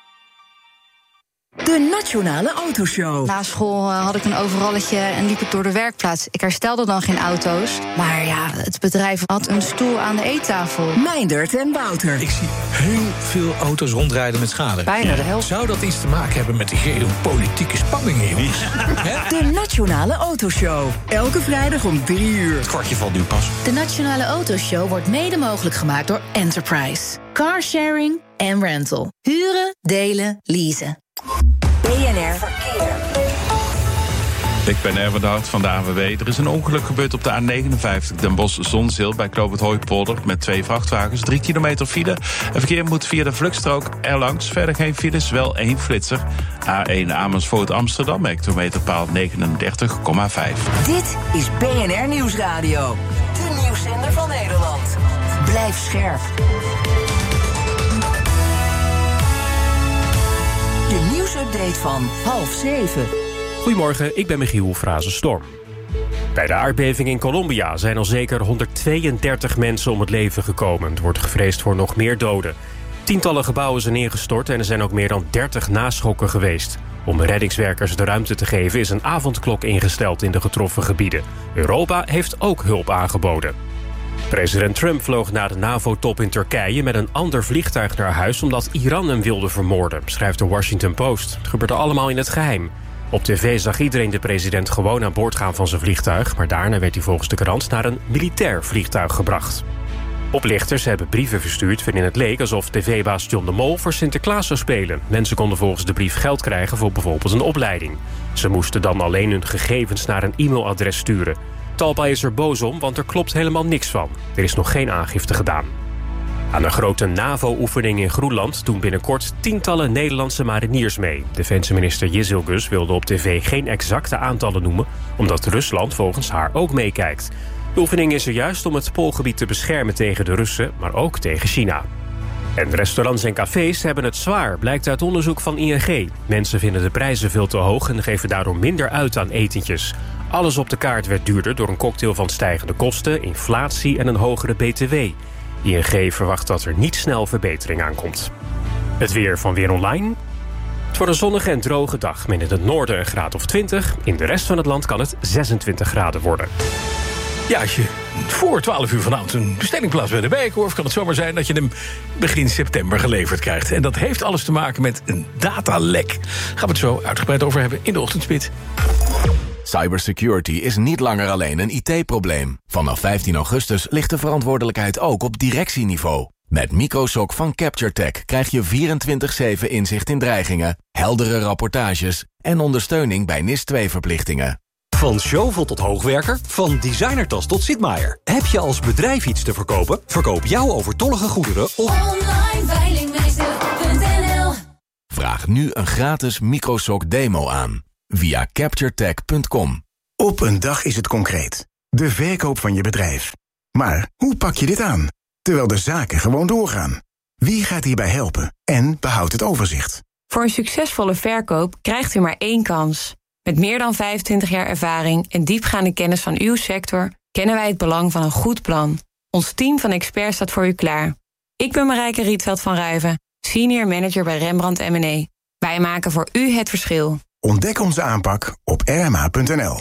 De Nationale Autoshow. Na school uh, had ik een overrolletje en liep ik door de werkplaats. Ik herstelde dan geen auto's. Maar ja, het bedrijf had een stoel aan de eettafel. Meindert en Wouter. Ik zie heel veel auto's rondrijden met schade. Bijna de helft. Zou dat iets te maken hebben met de geopolitieke spanningen, jongens? De Nationale Autoshow. Elke vrijdag om drie uur. Het kwartje valt nu pas. De Nationale Autoshow wordt mede mogelijk gemaakt door Enterprise. Carsharing en rental. Huren, delen, leasen. B N R Verkeer. Ik ben Erwin de Hart van de A N W B. Er is een ongeluk gebeurd op de A negenenvijftig Den Bosch-Zonzeel bij Knoop het Hooipolder met twee vrachtwagens, drie kilometer file. Het verkeer moet via de vluchtstrook erlangs. Verder geen files, wel één flitser. A één Amersfoort-Amsterdam, hectometerpaal negenendertig komma vijf. Dit is B N R Nieuwsradio. De nieuwszender van Nederland. Blijf scherp. De nieuwsupdate van half zeven. Goedemorgen, ik ben Michiel Frazen-Storm. Bij de aardbeving in Colombia zijn al zeker honderdtweeëndertig mensen om het leven gekomen. Er wordt gevreesd voor nog meer doden. Tientallen gebouwen zijn neergestort en er zijn ook meer dan dertig naschokken geweest. Om reddingswerkers de ruimte te geven is een avondklok ingesteld in de getroffen gebieden. Europa heeft ook hulp aangeboden. President Trump vloog na de NAVO-top in Turkije met een ander vliegtuig naar huis omdat Iran hem wilde vermoorden, schrijft de Washington Post. Het gebeurde allemaal in het geheim. Op tv zag iedereen de president gewoon aan boord gaan van zijn vliegtuig, maar daarna werd hij volgens de krant naar een militair vliegtuig gebracht. Oplichters hebben brieven verstuurd waarin het leek alsof tv-baas John de Mol voor Sinterklaas zou spelen. Mensen konden volgens de brief geld krijgen voor bijvoorbeeld een opleiding. Ze moesten dan alleen hun gegevens naar een e-mailadres sturen. Talpa is er boos om, want er klopt helemaal niks van. Er is nog geen aangifte gedaan. Aan een grote NAVO-oefening in Groenland doen binnenkort tientallen Nederlandse mariniers mee. Defensieminister Jizilgus wilde op tv geen exacte aantallen noemen, omdat Rusland volgens haar ook meekijkt. De oefening is er juist om het Poolgebied te beschermen tegen de Russen, maar ook tegen China. En restaurants en cafés hebben het zwaar, blijkt uit onderzoek van I N G. Mensen vinden de prijzen veel te hoog en geven daardoor minder uit aan etentjes. Alles op de kaart werd duurder door een cocktail van stijgende kosten, inflatie en een hogere B T W. I N G verwacht dat er niet snel verbetering aankomt. Het weer van Weer Online. Het wordt een zonnige en droge dag met in het noorden een graad of twintig. In de rest van het land kan het zesentwintig graden worden. Ja, als je voor twaalf uur vanavond een bestelling plaatst bij de Bijenkorf, kan het zomaar zijn dat je hem begin september geleverd krijgt. En dat heeft alles te maken met een datalek. Gaan we het zo uitgebreid over hebben in de ochtendspit. Cybersecurity is niet langer alleen een I T-probleem. Vanaf vijftien augustus ligt de verantwoordelijkheid ook op directieniveau. Met Microsoc van CaptureTech krijg je vierentwintig zeven inzicht in dreigingen, heldere rapportages en ondersteuning bij N I S twee verplichtingen. Van Zjovel tot Hoogwerker, van designertas tot Sitmaier. Heb je als bedrijf iets te verkopen? Verkoop jouw overtollige goederen op online veilingmeester punt n l. Vraag nu een gratis Microsoc demo aan via capturetech punt com. Op een dag is het concreet. De verkoop van je bedrijf. Maar hoe pak je dit aan? Terwijl de zaken gewoon doorgaan. Wie gaat hierbij helpen en behoudt het overzicht? Voor een succesvolle verkoop krijgt u maar één kans. Met meer dan vijfentwintig jaar ervaring en diepgaande kennis van uw sector kennen wij het belang van een goed plan. Ons team van experts staat voor u klaar. Ik ben Marijke Rietveld van Ruiven, senior manager bij Rembrandt M en E. Wij maken voor u het verschil. Ontdek onze aanpak op r m h punt n l.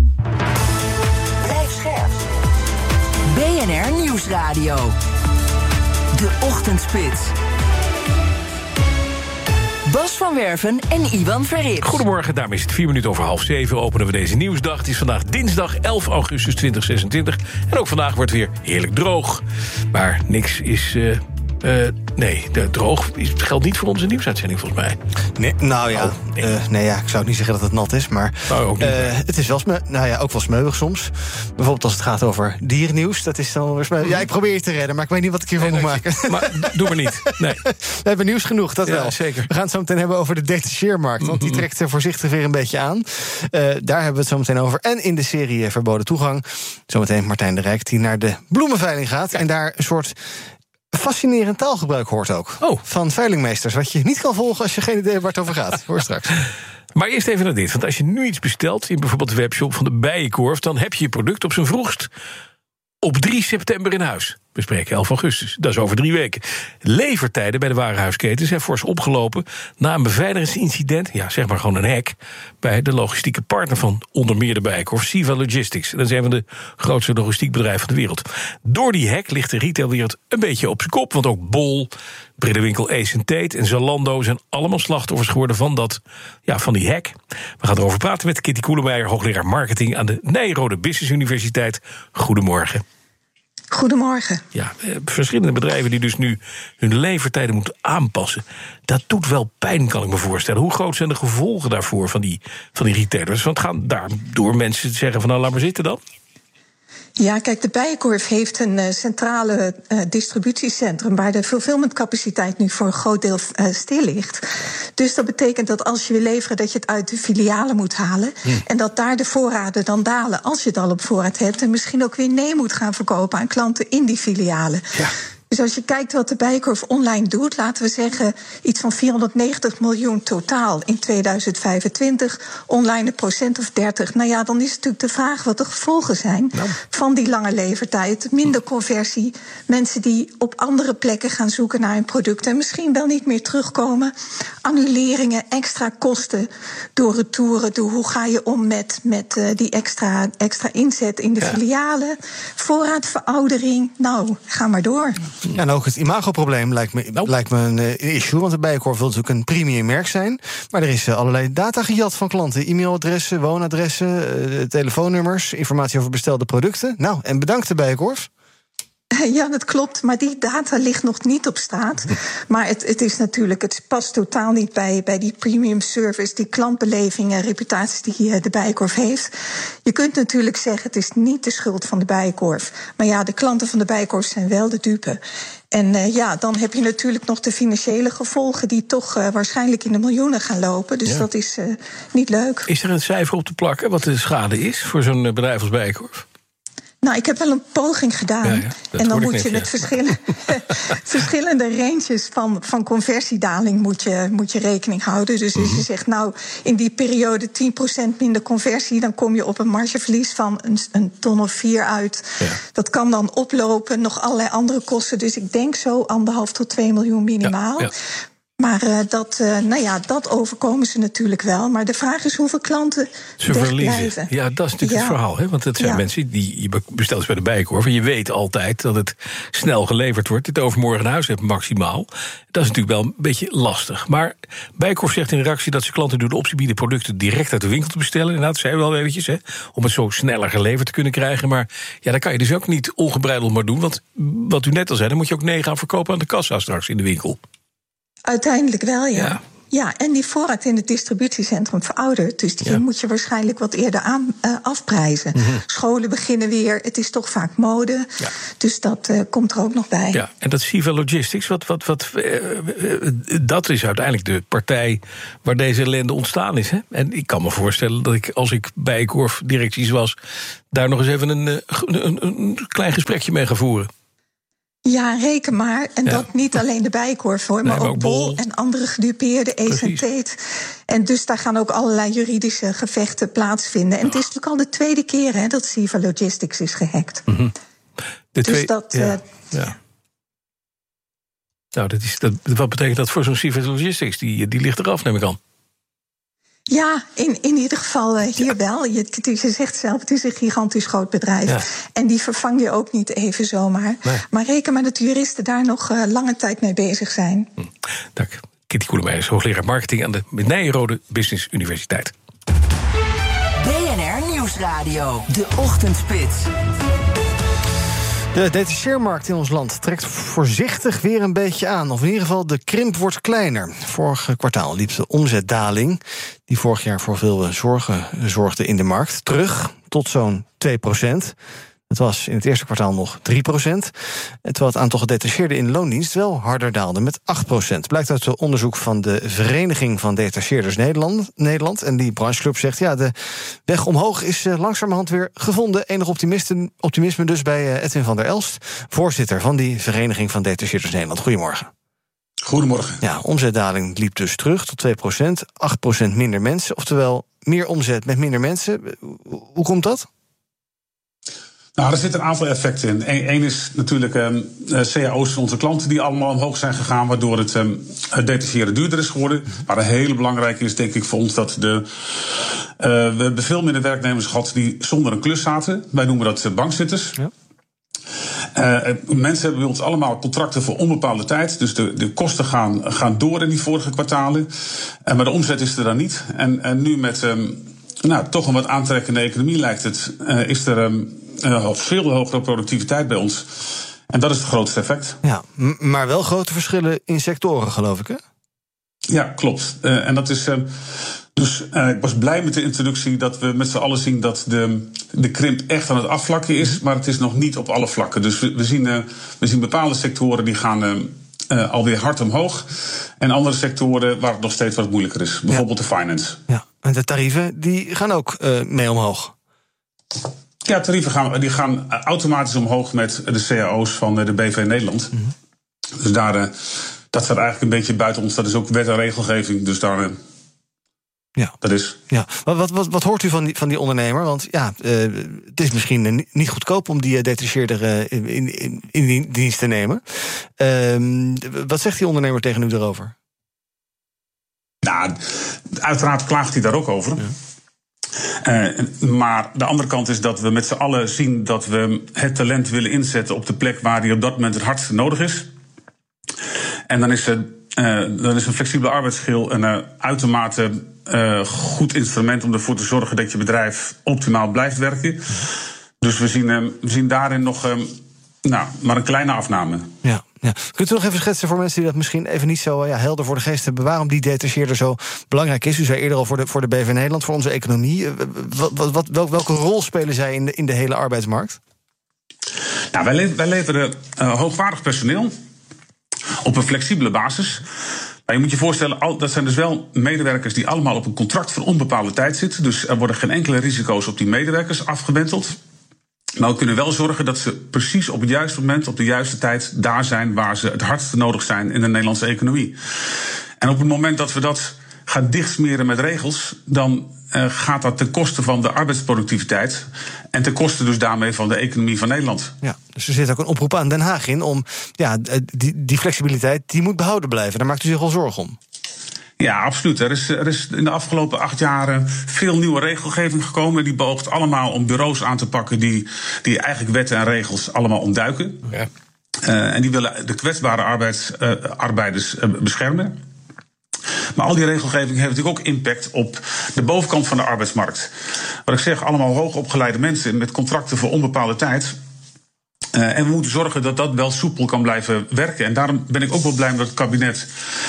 Blijf scherp. B N R Nieuwsradio. De Ochtendspits. Bas van Werven en Iwan Verrips. Goedemorgen, daarmee is het vier minuten over half zeven. Openen we deze nieuwsdag. Het is vandaag dinsdag elf augustus tweeduizend zesentwintig. En ook vandaag wordt weer heerlijk droog. Maar niks is... Uh, Uh, nee, de droog is, geldt niet voor onze nieuwsuitzending volgens mij. Nee, nou ja, oh, nee. Uh, nee, ja, ik zou niet zeggen dat het nat is, maar nou, ook niet, uh, het is wel sme- nou ja, ook wel smeuig soms. Bijvoorbeeld als het gaat over dierennieuws, dat is dan weer smeuig. Ja, ik probeer je te redden, maar ik weet niet wat ik hiervan nee, moet maken. Maar doe maar niet. Nee. We hebben nieuws genoeg, dat ja, wel. Zeker. We gaan het zo meteen hebben over de detacheermarkt, want die trekt er voorzichtig weer een beetje aan. Uh, daar hebben we het zo meteen over. En in de serie Verboden Toegang, zometeen Martijn de Rijk, die naar de bloemenveiling gaat. Ja. En daar een soort fascinerend taalgebruik hoort ook. Oh. Van veilingmeesters, wat je niet kan volgen als je geen idee hebt waar het over gaat. Hoor straks. Maar eerst even naar dit, want als je nu iets bestelt in bijvoorbeeld de webshop van de Bijenkorf, dan heb je je product op zijn vroegst op drie september in huis. We spreken elf augustus, dat is over drie weken. Levertijden bij de warenhuisketen zijn fors opgelopen na een beveiligingsincident, ja, zeg maar gewoon een hack, bij de logistieke partner van onder meer de Bijenkorf, Siva Logistics. Dat is een van de grootste logistiekbedrijven van de wereld. Door die hack ligt de retailwereld een beetje op zijn kop, want ook Bol, Bredewinkel Ace en Tate en Zalando zijn allemaal slachtoffers geworden van, dat, ja, van die hack. We gaan erover praten met Kitty Koelemeijer, hoogleraar marketing aan de Nijrode Business Universiteit. Goedemorgen. Goedemorgen. Ja, verschillende bedrijven die dus nu hun levertijden moeten aanpassen. Dat doet wel pijn, kan ik me voorstellen. Hoe groot zijn de gevolgen daarvoor van die, van die retailers? Want gaan daardoor mensen zeggen van nou, laat maar zitten dan? Ja, kijk, de Bijenkorf heeft een uh, centrale uh, distributiecentrum waar de fulfillmentcapaciteit nu voor een groot deel uh, stil ligt. Dus dat betekent dat als je wil leveren, dat je het uit de filialen moet halen. Hm. En dat daar de voorraden dan dalen als je het al op voorraad hebt. En misschien ook weer nee moet gaan verkopen aan klanten in die filialen. Ja. Dus als je kijkt wat de Bijenkorf online doet, laten we zeggen iets van vierhonderdnegentig miljoen totaal in tweeduizend vijfentwintig, online een procent of dertig. Nou ja, dan is natuurlijk de vraag wat de gevolgen zijn nou. van die lange levertijd. Minder conversie, mensen die op andere plekken gaan zoeken naar een product en misschien wel niet meer terugkomen. Annuleringen, extra kosten door retouren. Door hoe ga je om met, met uh, die extra, extra inzet in de ja. filialen. Voorraadveroudering, nou, ga maar door. Ja, en ook het imagoprobleem lijkt me, nou. lijkt me een uh, issue. Want de Bijenkorf wil natuurlijk een premium merk zijn. Maar er is uh, allerlei data gejat van klanten. E-mailadressen, woonadressen, uh, telefoonnummers, informatie over bestelde producten. Nou, en bedankt de Bijenkorf. Ja, dat klopt, maar die data ligt nog niet op straat. Maar het, het is natuurlijk, het past totaal niet bij, bij die premium service, die klantbeleving en reputatie die de Bijenkorf heeft. Je kunt natuurlijk zeggen, het is niet de schuld van de Bijenkorf. Maar ja, de klanten van de Bijenkorf zijn wel de dupe. En uh, ja, dan heb je natuurlijk nog de financiële gevolgen die toch uh, waarschijnlijk in de miljoenen gaan lopen. Dus ja. dat is uh, niet leuk. Is er een cijfer op te plakken wat de schade is voor zo'n bedrijf als Bijenkorf? Nou, ik heb wel een poging gedaan. Ja, ja, en dan moet net, je met ja. verschillende, verschillende ranges van, van conversiedaling moet je, moet je rekening houden. Dus mm-hmm. als je zegt, nou, in die periode tien procent minder conversie, dan kom je op een margeverlies van een, een ton of vier uit. Ja. Dat kan dan oplopen, nog allerlei andere kosten. Dus ik denk zo anderhalf tot twee miljoen minimaal. Ja, ja. Maar uh, dat, uh, nou ja, dat overkomen ze natuurlijk wel. Maar de vraag is hoeveel klanten ze verliezen. Ja, dat is natuurlijk ja. het verhaal. Hè? Want het zijn ja. mensen die je bestelt bij de Bijenkorf en je weet altijd dat het snel geleverd wordt. Dit overmorgen in huis hebt maximaal. Dat is natuurlijk wel een beetje lastig. Maar Bijenkorf zegt in de reactie dat ze klanten door de optie bieden producten direct uit de winkel te bestellen. En dat zei we wel eventjes, hè, om het zo sneller geleverd te kunnen krijgen. Maar ja, dat kan je dus ook niet ongebreideld maar doen. Want wat u net al zei, dan moet je ook nee gaan verkopen aan de kassa straks in de winkel. Uiteindelijk wel, ja. ja. Ja, en die voorraad in het distributiecentrum veroudert. Dus die ja. moet je waarschijnlijk wat eerder aan, uh, afprijzen. Mm-hmm. Scholen beginnen weer, het is toch vaak mode. Ja. Dus dat uh, komt er ook nog bij. Ja, en dat Siva Logistics, wat, wat, wat, uh, uh, dat is uiteindelijk de partij waar deze ellende ontstaan is. Hè? En ik kan me voorstellen dat ik, als ik Bijenkorf directies was, daar nog eens even een, een, een, een klein gesprekje mee ga voeren. Ja, reken maar. En ja. dat niet alleen de Bijenkorf hoor, maar nee, ook Bol en andere gedupeerde, Ace en Tate. En dus daar gaan ook allerlei juridische gevechten plaatsvinden. En het is natuurlijk al de tweede keer hè, dat Siva Logistics is gehackt. Mm-hmm. De dus twee, dat... Ja, uh, ja. Nou, dat is, dat, wat betekent dat voor zo'n Siva Logistics? Die, die ligt eraf, neem ik aan. Ja, in, in ieder geval uh, hier ja. wel. Je, je zegt zelf, het is een gigantisch groot bedrijf. Ja. En die vervang je ook niet even zomaar. Nee. Maar reken maar dat de juristen daar nog uh, lange tijd mee bezig zijn. Hm. Dank. Kitty Koelemeijer, hoogleraar marketing aan de Nijrode Business Universiteit. B N R Nieuwsradio, de Ochtendspits. De detacheermarkt in ons land trekt voorzichtig weer een beetje aan. Of in ieder geval, de krimp wordt kleiner. Vorig kwartaal liep de omzetdaling, die vorig jaar voor veel zorgen zorgde in de markt, terug tot zo'n twee procent. Het was in het eerste kwartaal nog drie procent. Terwijl het aantal gedetacheerden in loondienst wel harder daalde met acht procent. Blijkt uit het onderzoek van de Vereniging van Detacheerders Nederland. Nederland. En die brancheclub zegt, ja, de weg omhoog is langzamerhand weer gevonden. Enig optimisme dus bij Edwin van der Elst, voorzitter van die Vereniging van Detacheerders Nederland. Goedemorgen. Goedemorgen. Ja, omzetdaling liep dus terug tot twee procent. acht procent minder mensen. Oftewel, meer omzet met minder mensen. Hoe komt dat? Nou, er zitten een aantal effecten in. Eén is natuurlijk um, C A O's van onze klanten die allemaal omhoog zijn gegaan, waardoor het, um, het detacheren duurder is geworden. Maar een hele belangrijke is denk ik voor ons dat de, uh, we hebben veel minder werknemers gehad die zonder een klus zaten. Wij noemen dat uh, bankzitters. Ja. Uh, mensen hebben bij ons allemaal contracten voor onbepaalde tijd. Dus de, de kosten gaan, gaan door in die vorige kwartalen. Uh, maar de omzet is er dan niet. En, en nu met um, nou, toch een wat aantrekkende economie lijkt het, uh, is er um, uh, veel hogere productiviteit bij ons. En dat is het grootste effect. Ja, m- maar wel grote verschillen in sectoren, geloof ik, hè? Ja, klopt. Uh, en dat is. Uh, dus uh, ik was blij met de introductie dat we met z'n allen zien dat de, de krimp echt aan het afvlakken is. Maar het is nog niet op alle vlakken. Dus we, we, zien, uh, we zien bepaalde sectoren die gaan uh, uh, alweer hard omhoog. En andere sectoren waar het nog steeds wat moeilijker is. Bijvoorbeeld ja. de finance. Ja, en de tarieven die gaan ook uh, mee omhoog. Ja, tarieven gaan, die gaan automatisch omhoog met de C A O's van de B V Nederland. Mm-hmm. Dus daar, uh, dat staat eigenlijk een beetje buiten ons. Dat is ook wet en regelgeving. Dus daar... Uh, Ja, dat is. Ja. Wat, wat, wat, wat hoort u van die, van die ondernemer? Want ja, uh, het is misschien uh, niet goedkoop om die uh, detacheerder uh, in, in, in dienst te nemen. Uh, wat zegt die ondernemer tegen u daarover? Nou, uiteraard klaagt hij daar ook over. Ja. Uh, maar de andere kant is dat we met z'n allen zien dat we het talent willen inzetten op de plek waar die op dat moment het hardst nodig is. En dan is het. Uh, dan is een flexibele arbeidsschil een uh, uitermate uh, goed instrument om ervoor te zorgen dat je bedrijf optimaal blijft werken. Dus we zien, uh, we zien daarin nog uh, nou, maar een kleine afname. Ja, ja. Kunt u nog even schetsen voor mensen die dat misschien even niet zo ja, helder voor de geest hebben, waarom die detacheerder zo belangrijk is? U zei eerder al voor de, voor de B V Nederland, voor onze economie. Wat, wat, wat, wel, welke rol spelen zij in de, in de hele arbeidsmarkt? Nou, wij, le- wij leveren uh, hoogwaardig personeel op een flexibele basis. Maar je moet je voorstellen, dat zijn dus wel medewerkers die allemaal op een contract voor onbepaalde tijd zitten. Dus er worden geen enkele risico's op die medewerkers afgewenteld. Maar we kunnen wel zorgen dat ze precies op het juiste moment, op de juiste tijd daar zijn waar ze het hardst nodig zijn in de Nederlandse economie. En op het moment dat we dat gaan dichtsmeren met regels, dan uh, gaat dat ten koste van de arbeidsproductiviteit en ten koste dus daarmee van de economie van Nederland. Ja, dus er zit ook een oproep aan Den Haag in om ja, die, die flexibiliteit die moet behouden blijven. Daar maakt u zich wel zorgen om. Ja, absoluut. Er is, er is in de afgelopen acht jaar veel nieuwe regelgeving gekomen. Die beoogt allemaal om bureaus aan te pakken die, die eigenlijk wetten en regels allemaal ontduiken. Ja. Uh, en die willen de kwetsbare arbeids, uh, arbeiders uh, beschermen. Maar al die regelgeving heeft natuurlijk ook impact op de bovenkant van de arbeidsmarkt. Wat ik zeg, allemaal hoogopgeleide mensen met contracten voor onbepaalde tijd. Uh, en we moeten zorgen dat dat wel soepel kan blijven werken. En daarom ben ik ook wel blij met het kabinet.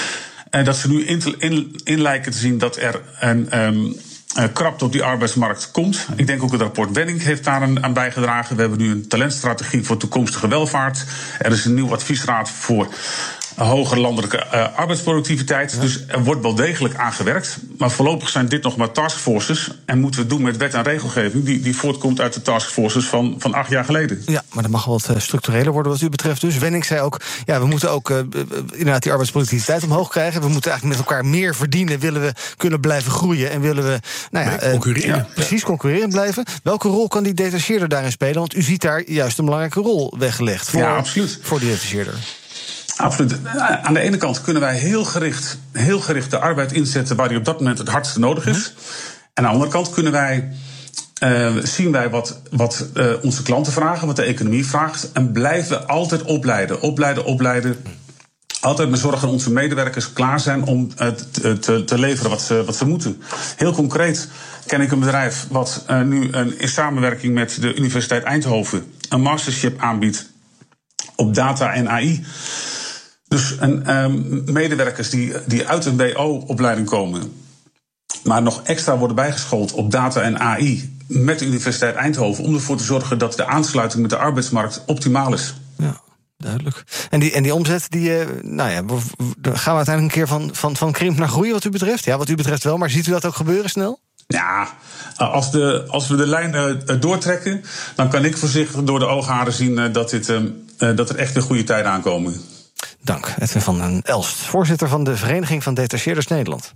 En dat ze nu in, in, in lijken te zien dat er een um, uh, krapte op die arbeidsmarkt komt. Ik denk ook het rapport Wenning heeft daar een, aan bijgedragen. We hebben nu een talentstrategie voor toekomstige welvaart. Er is een nieuw adviesraad voor hogere landelijke uh, arbeidsproductiviteit. Ja. Dus er wordt wel degelijk aan gewerkt. Maar voorlopig zijn dit nog maar taskforces. En moeten we het doen met wet en regelgeving die, die voortkomt uit de taskforces van, van acht jaar geleden. Ja, maar dat mag wel wat structureler worden wat u betreft. Dus Wenning zei ook, ja, we moeten ook uh, inderdaad die arbeidsproductiviteit omhoog krijgen. We moeten eigenlijk met elkaar meer verdienen. Willen we kunnen blijven groeien en willen we nou ja, nee, concurreren. Uh, precies, concurrerend blijven. Welke rol kan die detacheerder daarin spelen? Want u ziet daar juist een belangrijke rol weggelegd voor, ja, absoluut. voor die detacheerder. Absoluut. Aan de ene kant kunnen wij heel gericht, heel gericht de arbeid inzetten waar die op dat moment het hardste nodig is. Mm-hmm. En aan de andere kant kunnen wij, uh, zien wij wat, wat uh, onze klanten vragen, wat de economie vraagt. En blijven altijd opleiden, opleiden, opleiden. altijd maar zorgen dat onze medewerkers klaar zijn om uh, te, te leveren wat ze, wat ze moeten. Heel concreet ken ik een bedrijf wat uh, nu uh, in samenwerking met de Universiteit Eindhoven een mastership aanbiedt op data en A I. Dus een, um, medewerkers die, die uit een B O-opleiding komen, maar nog extra worden bijgeschoold op data en A I met de Universiteit Eindhoven, om ervoor te zorgen dat de aansluiting met de arbeidsmarkt optimaal is. Ja, duidelijk. En die, en die omzet, die, uh, nou ja, gaan we uiteindelijk een keer van, van, van krimp naar groei wat u betreft? Ja, wat u betreft wel, maar ziet u dat ook gebeuren snel? Ja, als, de, als we de lijn uh, doortrekken, dan kan ik voorzichtig door de oogharen zien uh, dat, dit, uh, uh, dat er echt weer goede tijden aankomen. Dank, Edwin van den Elst, voorzitter van de Vereniging van Detacheerders Nederland.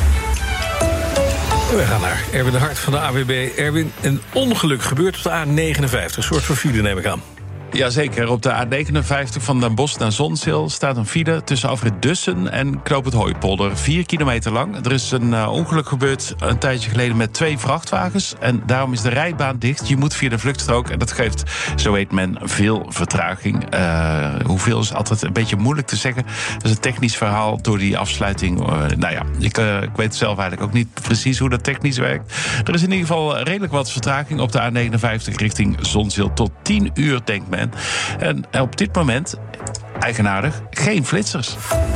We gaan naar Erwin de Hart van de A W B. Erwin, een ongeluk gebeurt op de A negenenvijftig. Een soort van file neem ik aan. Jazeker, op de A negenenvijftig van Den Bosch naar Zonzeel staat een file tussen afrit Dussen en Knoop het Hooipolder. Vier kilometer lang. Er is een uh, ongeluk gebeurd een tijdje geleden met twee vrachtwagens. En daarom is de rijbaan dicht. Je moet via de vluchtstrook. En dat geeft, zo weet men, veel vertraging. Uh, hoeveel is altijd een beetje moeilijk te zeggen. Dat is een technisch verhaal door die afsluiting. Uh, nou ja, ik, uh, ik weet zelf eigenlijk ook niet precies hoe dat technisch werkt. Er is in ieder geval redelijk wat vertraging op de A negenenvijftig richting Zonzeel. Tot tien uur, denkt men. En op dit moment, eigenaardig, geen flitsers.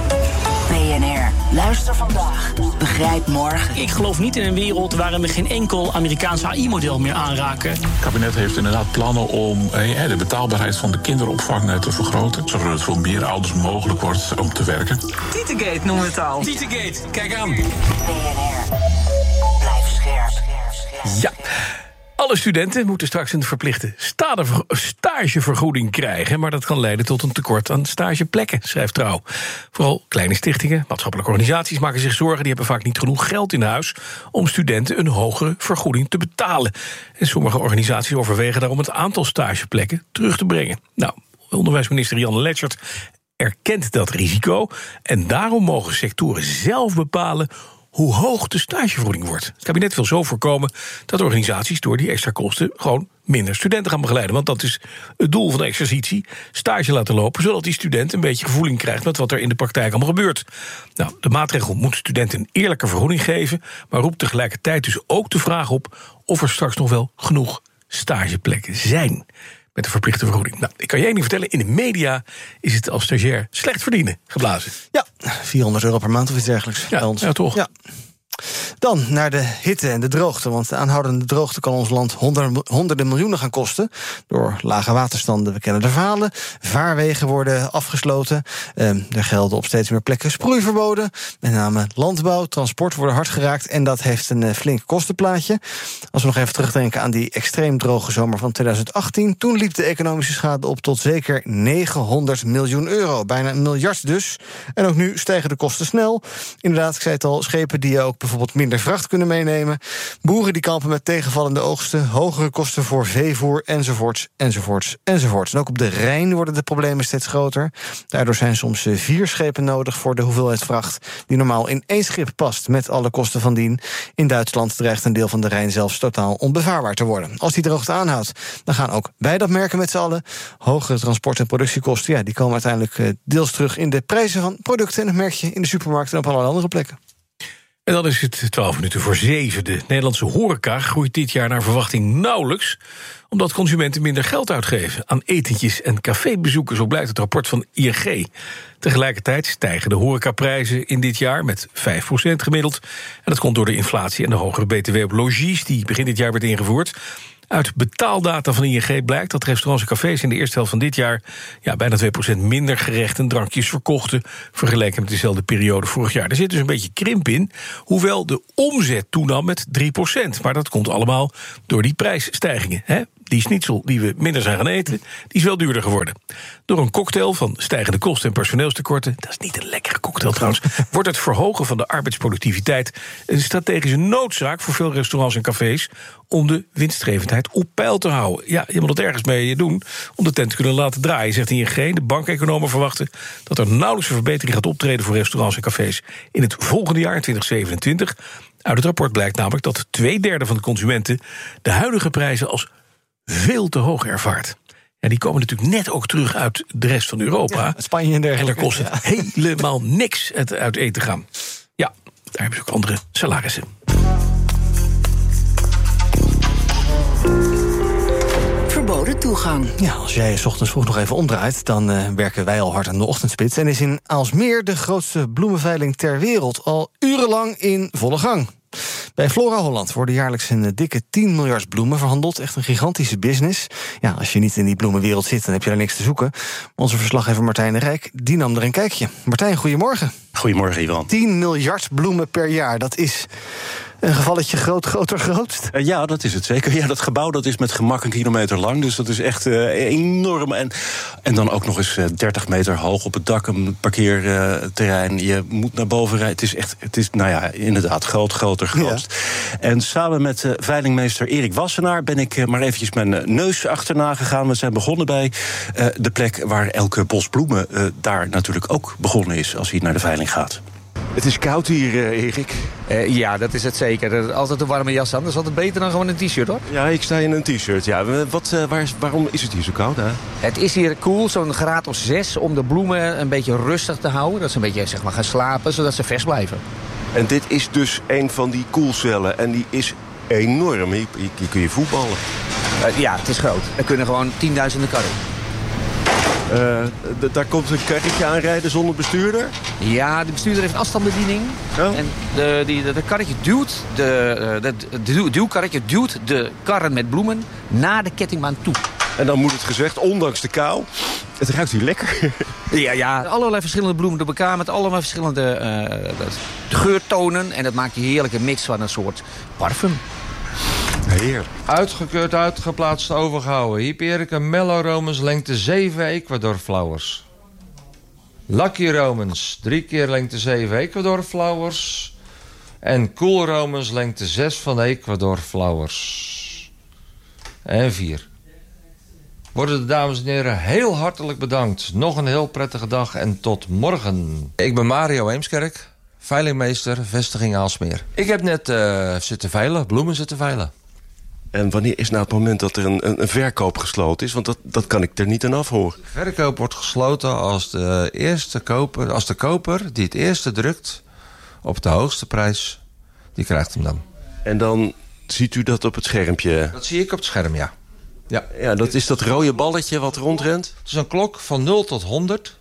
B N R, luister vandaag, begrijp morgen. Ik geloof niet in een wereld waarin we geen enkel Amerikaans A I-model meer aanraken. Het kabinet heeft inderdaad plannen om eh, de betaalbaarheid van de kinderopvang te vergroten, zodat het voor meer ouders mogelijk wordt om te werken. Tietegate noemen we het al. Tietegate, kijk aan. B N R, blijf scherp. Ja. Alle studenten moeten straks een verplichte stagevergoeding krijgen, maar dat kan leiden tot een tekort aan stageplekken, schrijft Trouw. Vooral kleine stichtingen, maatschappelijke organisaties maken zich zorgen. Die hebben vaak niet genoeg geld in huis om studenten een hogere vergoeding te betalen. En sommige organisaties overwegen daarom het aantal stageplekken terug te brengen. Nou, onderwijsminister Janne Letchert erkent dat risico en daarom mogen sectoren zelf bepalen hoe hoog de stagevergoeding wordt. Het kabinet wil zo voorkomen dat organisaties door die extra kosten gewoon minder studenten gaan begeleiden. Want dat is het doel van de exercitie. Stage laten lopen, zodat die student een beetje gevoeling krijgt met wat er in de praktijk allemaal gebeurt. Nou, de maatregel moet studenten een eerlijke vergoeding geven, maar roept tegelijkertijd dus ook de vraag op of er straks nog wel genoeg stageplekken zijn met de verplichte vergoeding. Nou, ik kan je één ding vertellen, in de media is het als stagiair slecht verdienen geblazen. Ja, vierhonderd euro per maand of iets dergelijks. Ja, bij ons. Ja, toch? Ja. Dan naar de hitte en de droogte. Want de aanhoudende droogte kan ons land honderden, honderden miljoenen gaan kosten. Door lage waterstanden, we kennen de verhalen. Vaarwegen worden afgesloten. Uh, er gelden op steeds meer plekken sproeiverboden. Met name landbouw, transport worden hard geraakt. En dat heeft een uh, flink kostenplaatje. Als we nog even terugdenken aan die extreem droge zomer van twintig achttien... toen liep de economische schade op tot zeker negenhonderd miljoen euro. Bijna een miljard dus. En ook nu stijgen de kosten snel. Inderdaad, ik zei het al, schepen die ook bijvoorbeeld minder vracht kunnen meenemen. Boeren die kampen met tegenvallende oogsten, hogere kosten voor veevoer, enzovoorts, enzovoorts, enzovoorts. En ook op de Rijn worden de problemen steeds groter. Daardoor zijn soms vier schepen nodig voor de hoeveelheid vracht die normaal in één schip past, met alle kosten van dien. In Duitsland dreigt een deel van de Rijn zelfs totaal onbevaarbaar te worden. Als die droogte aanhoudt, dan gaan ook wij dat merken met z'n allen. Hogere transport- en productiekosten, ja, die komen uiteindelijk deels terug in de prijzen van producten. En dat merk je in de supermarkt en op allerlei andere plekken. En dan is het twaalf minuten voor zeven. De Nederlandse horeca groeit dit jaar naar verwachting nauwelijks, omdat consumenten minder geld uitgeven aan etentjes en cafébezoeken. Zo blijkt het rapport van I N G. Tegelijkertijd stijgen de horecaprijzen in dit jaar met vijf procent gemiddeld. En dat komt door de inflatie en de hogere B T W op logies die begin dit jaar werd ingevoerd. Uit betaaldata van I N G blijkt dat restaurants en cafés in de eerste helft van dit jaar ja, bijna twee procent minder gerechten en drankjes verkochten vergeleken met dezelfde periode vorig jaar. Er zit dus een beetje krimp in, hoewel de omzet toenam met drie procent. Maar dat komt allemaal door die prijsstijgingen. Hè? Die schnitzel die we minder zijn gaan eten, die is wel duurder geworden. Door een cocktail van stijgende kosten en personeelstekorten, dat is niet een lekkere cocktail trouwens, wordt het verhogen van de arbeidsproductiviteit een strategische noodzaak voor veel restaurants en cafés om de winstgevendheid op peil te houden. Ja, je moet het ergens mee doen om de tent te kunnen laten draaien, zegt I N G. De bankeconomen verwachten dat er nauwelijks een verbetering gaat optreden voor restaurants en cafés in het volgende jaar, in twintig zevenentwintig. Uit het rapport blijkt namelijk dat twee derde van de consumenten de huidige prijzen als veel te hoog ervaart. Ja, die komen natuurlijk net ook terug uit de rest van Europa. Ja, Spanje en dergelijke. En daar kost het ja. helemaal niks het uit eten gaan. Ja, daar hebben ze ook andere salarissen. Verboden toegang. Ja, als jij 's ochtends vroeg nog even omdraait, dan uh, werken wij al hard aan de ochtendspits. En is in Aalsmeer de grootste bloemenveiling ter wereld al urenlang in volle gang. Bij Flora Holland worden jaarlijks een dikke tien miljard bloemen verhandeld. Echt een gigantische business. Ja, als je niet in die bloemenwereld zit, dan heb je daar niks te zoeken. Onze verslaggever Martijn de Rijk, die nam er een kijkje. Martijn, goedemorgen. Goedemorgen, Ivan. tien miljard bloemen per jaar, dat is een gevalletje groot, groter, grootst. Uh, ja, dat is het zeker. Ja, dat gebouw dat is met gemak een kilometer lang. Dus dat is echt uh, enorm. En, en dan ook nog eens uh, dertig meter hoog op het dak, een parkeerterrein. Uh, je moet naar boven rijden. Het is echt, het is, nou ja, inderdaad, groot, groter, grootst. Ja. En samen met uh, veilingmeester Erik Wassenaar ben ik uh, maar eventjes mijn uh, neus achterna gegaan. We zijn begonnen bij uh, de plek waar elke bos bloemen uh, daar natuurlijk ook begonnen is als hij naar de veiling gaat. Het is koud hier, uh, Erik. Uh, ja, dat is het zeker. Altijd een warme jas aan. Dat is altijd beter dan gewoon een t-shirt, hoor. Ja, ik sta in een t-shirt. Ja. Wat, uh, waar is, waarom is het hier zo koud, hè? Het is hier koel, zo'n graad of zes, om de bloemen een beetje rustig te houden. Dat ze een beetje, zeg maar, gaan slapen, zodat ze vers blijven. En dit is dus een van die koelcellen. En die is enorm. Hier, hier kun je voetballen. Uh, ja, het is groot. Er kunnen gewoon tienduizenden karren. Uh, d- daar komt een karretje aanrijden zonder bestuurder? Ja, de bestuurder heeft een afstandsbediening. Oh. En de, die, de, de karretje duwt, de, de, de duwkarretje duwt de karren met bloemen naar de kettingbaan toe. En dan moet het gezegd, ondanks de kou, het ruikt hier lekker. Ja, ja, allerlei verschillende bloemen door elkaar met allerlei verschillende uh, geurtonen. En dat maakt een heerlijke mix van een soort parfum. Heerlijk. Uitgekeurd, uitgeplaatst, overgehouden. Hyperica Mellow Romans, lengte zeven Ecuador flowers. Lucky Romans, drie keer lengte zeven Ecuador flowers. En Cool Romans, lengte zes van de Ecuador flowers. En vier. Worden de dames en heren heel hartelijk bedankt. Nog een heel prettige dag en tot morgen. Ik ben Mario Eemskerk, veilingmeester, vestiging Aalsmeer. Ik heb net uh, zitten veilen, bloemen zitten veilen. En wanneer is nou het moment dat er een, een, een verkoop gesloten is? Want dat, dat kan ik er niet aan afhoren. De verkoop wordt gesloten als de, eerste koper, als de koper die het eerste drukt op de hoogste prijs, die krijgt hem dan. En dan ziet u dat op het schermpje? Dat zie ik op het scherm, ja. Ja, ja, dat is dat rode balletje wat rondrent? Het is een klok van nul tot honderd.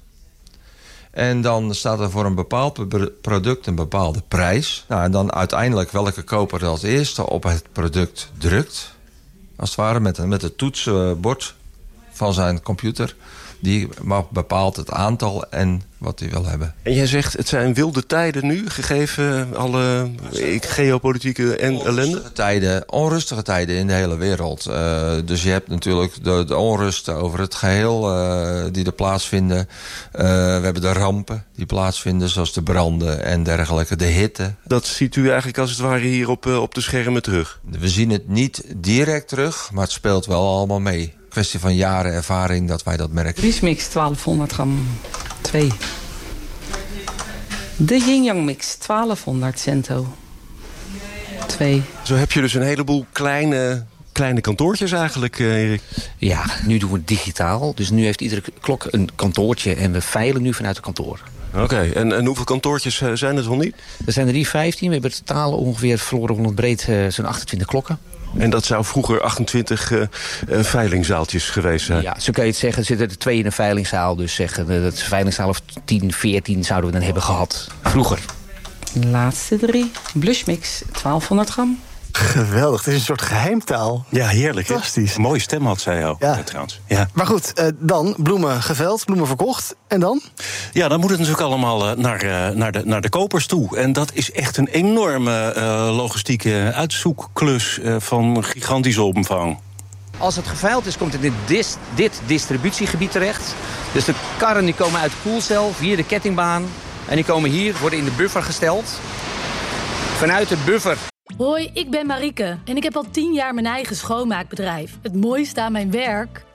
En dan staat er voor een bepaald product een bepaalde prijs. Nou, en dan uiteindelijk welke koper als eerste op het product drukt. Als het ware met, met het toetsenbord van zijn computer. Die bepaalt het aantal en wat hij wil hebben. En jij zegt, het zijn wilde tijden nu, gegeven alle geopolitieke en ellende? Onrustige tijden, onrustige tijden in de hele wereld. Uh, dus je hebt natuurlijk de, de onrusten over het geheel uh, die er plaatsvinden. Uh, we hebben de rampen die plaatsvinden, zoals de branden en dergelijke, de hitte. Dat ziet u eigenlijk als het ware hier op, uh, op de schermen terug? We zien het niet direct terug, maar het speelt wel allemaal mee. Kwestie van jaren ervaring dat wij dat merken. Riesmix twaalfhonderd gram, twee. De Yin-Yang mix twaalfhonderd cento, twee. Zo heb je dus een heleboel kleine, kleine kantoortjes eigenlijk, Erik. Ja, nu doen we het digitaal. Dus nu heeft iedere klok een kantoortje en we veilen nu vanuit het kantoor. Oké, okay. en, en hoeveel kantoortjes zijn er nog niet? Er zijn er hier vijftien. We hebben totaal ongeveer Flora Holland breed uh, zo'n achtentwintig klokken. En dat zou vroeger achtentwintig uh, uh, veilingzaaltjes geweest zijn? Ja, zo kan je het zeggen. Er zitten er twee in een veilingzaal. Dus zeggen, uh, dat veilingzaal of tien, veertien zouden we dan hebben gehad. Vroeger. De laatste drie. Blushmix, twaalfhonderd gram. Geweldig, het is een soort geheimtaal. Ja, heerlijk. Fantastisch. Een mooie stem had zij ook, ja. trouwens. Ja. Maar goed, uh, dan bloemen geveld, bloemen verkocht. En dan? Ja, dan moet het natuurlijk allemaal uh, naar, uh, naar, de, naar de kopers toe. En dat is echt een enorme uh, logistieke uitzoekklus uh, van gigantische omvang. Als het geveild is, komt het in dit, dit distributiegebied terecht. Dus de karren die komen uit de koelcel via de kettingbaan. En die komen hier, worden in de buffer gesteld. Vanuit de buffer. Hoi, ik ben Marieke en ik heb al tien jaar mijn eigen schoonmaakbedrijf. Het mooiste aan mijn werk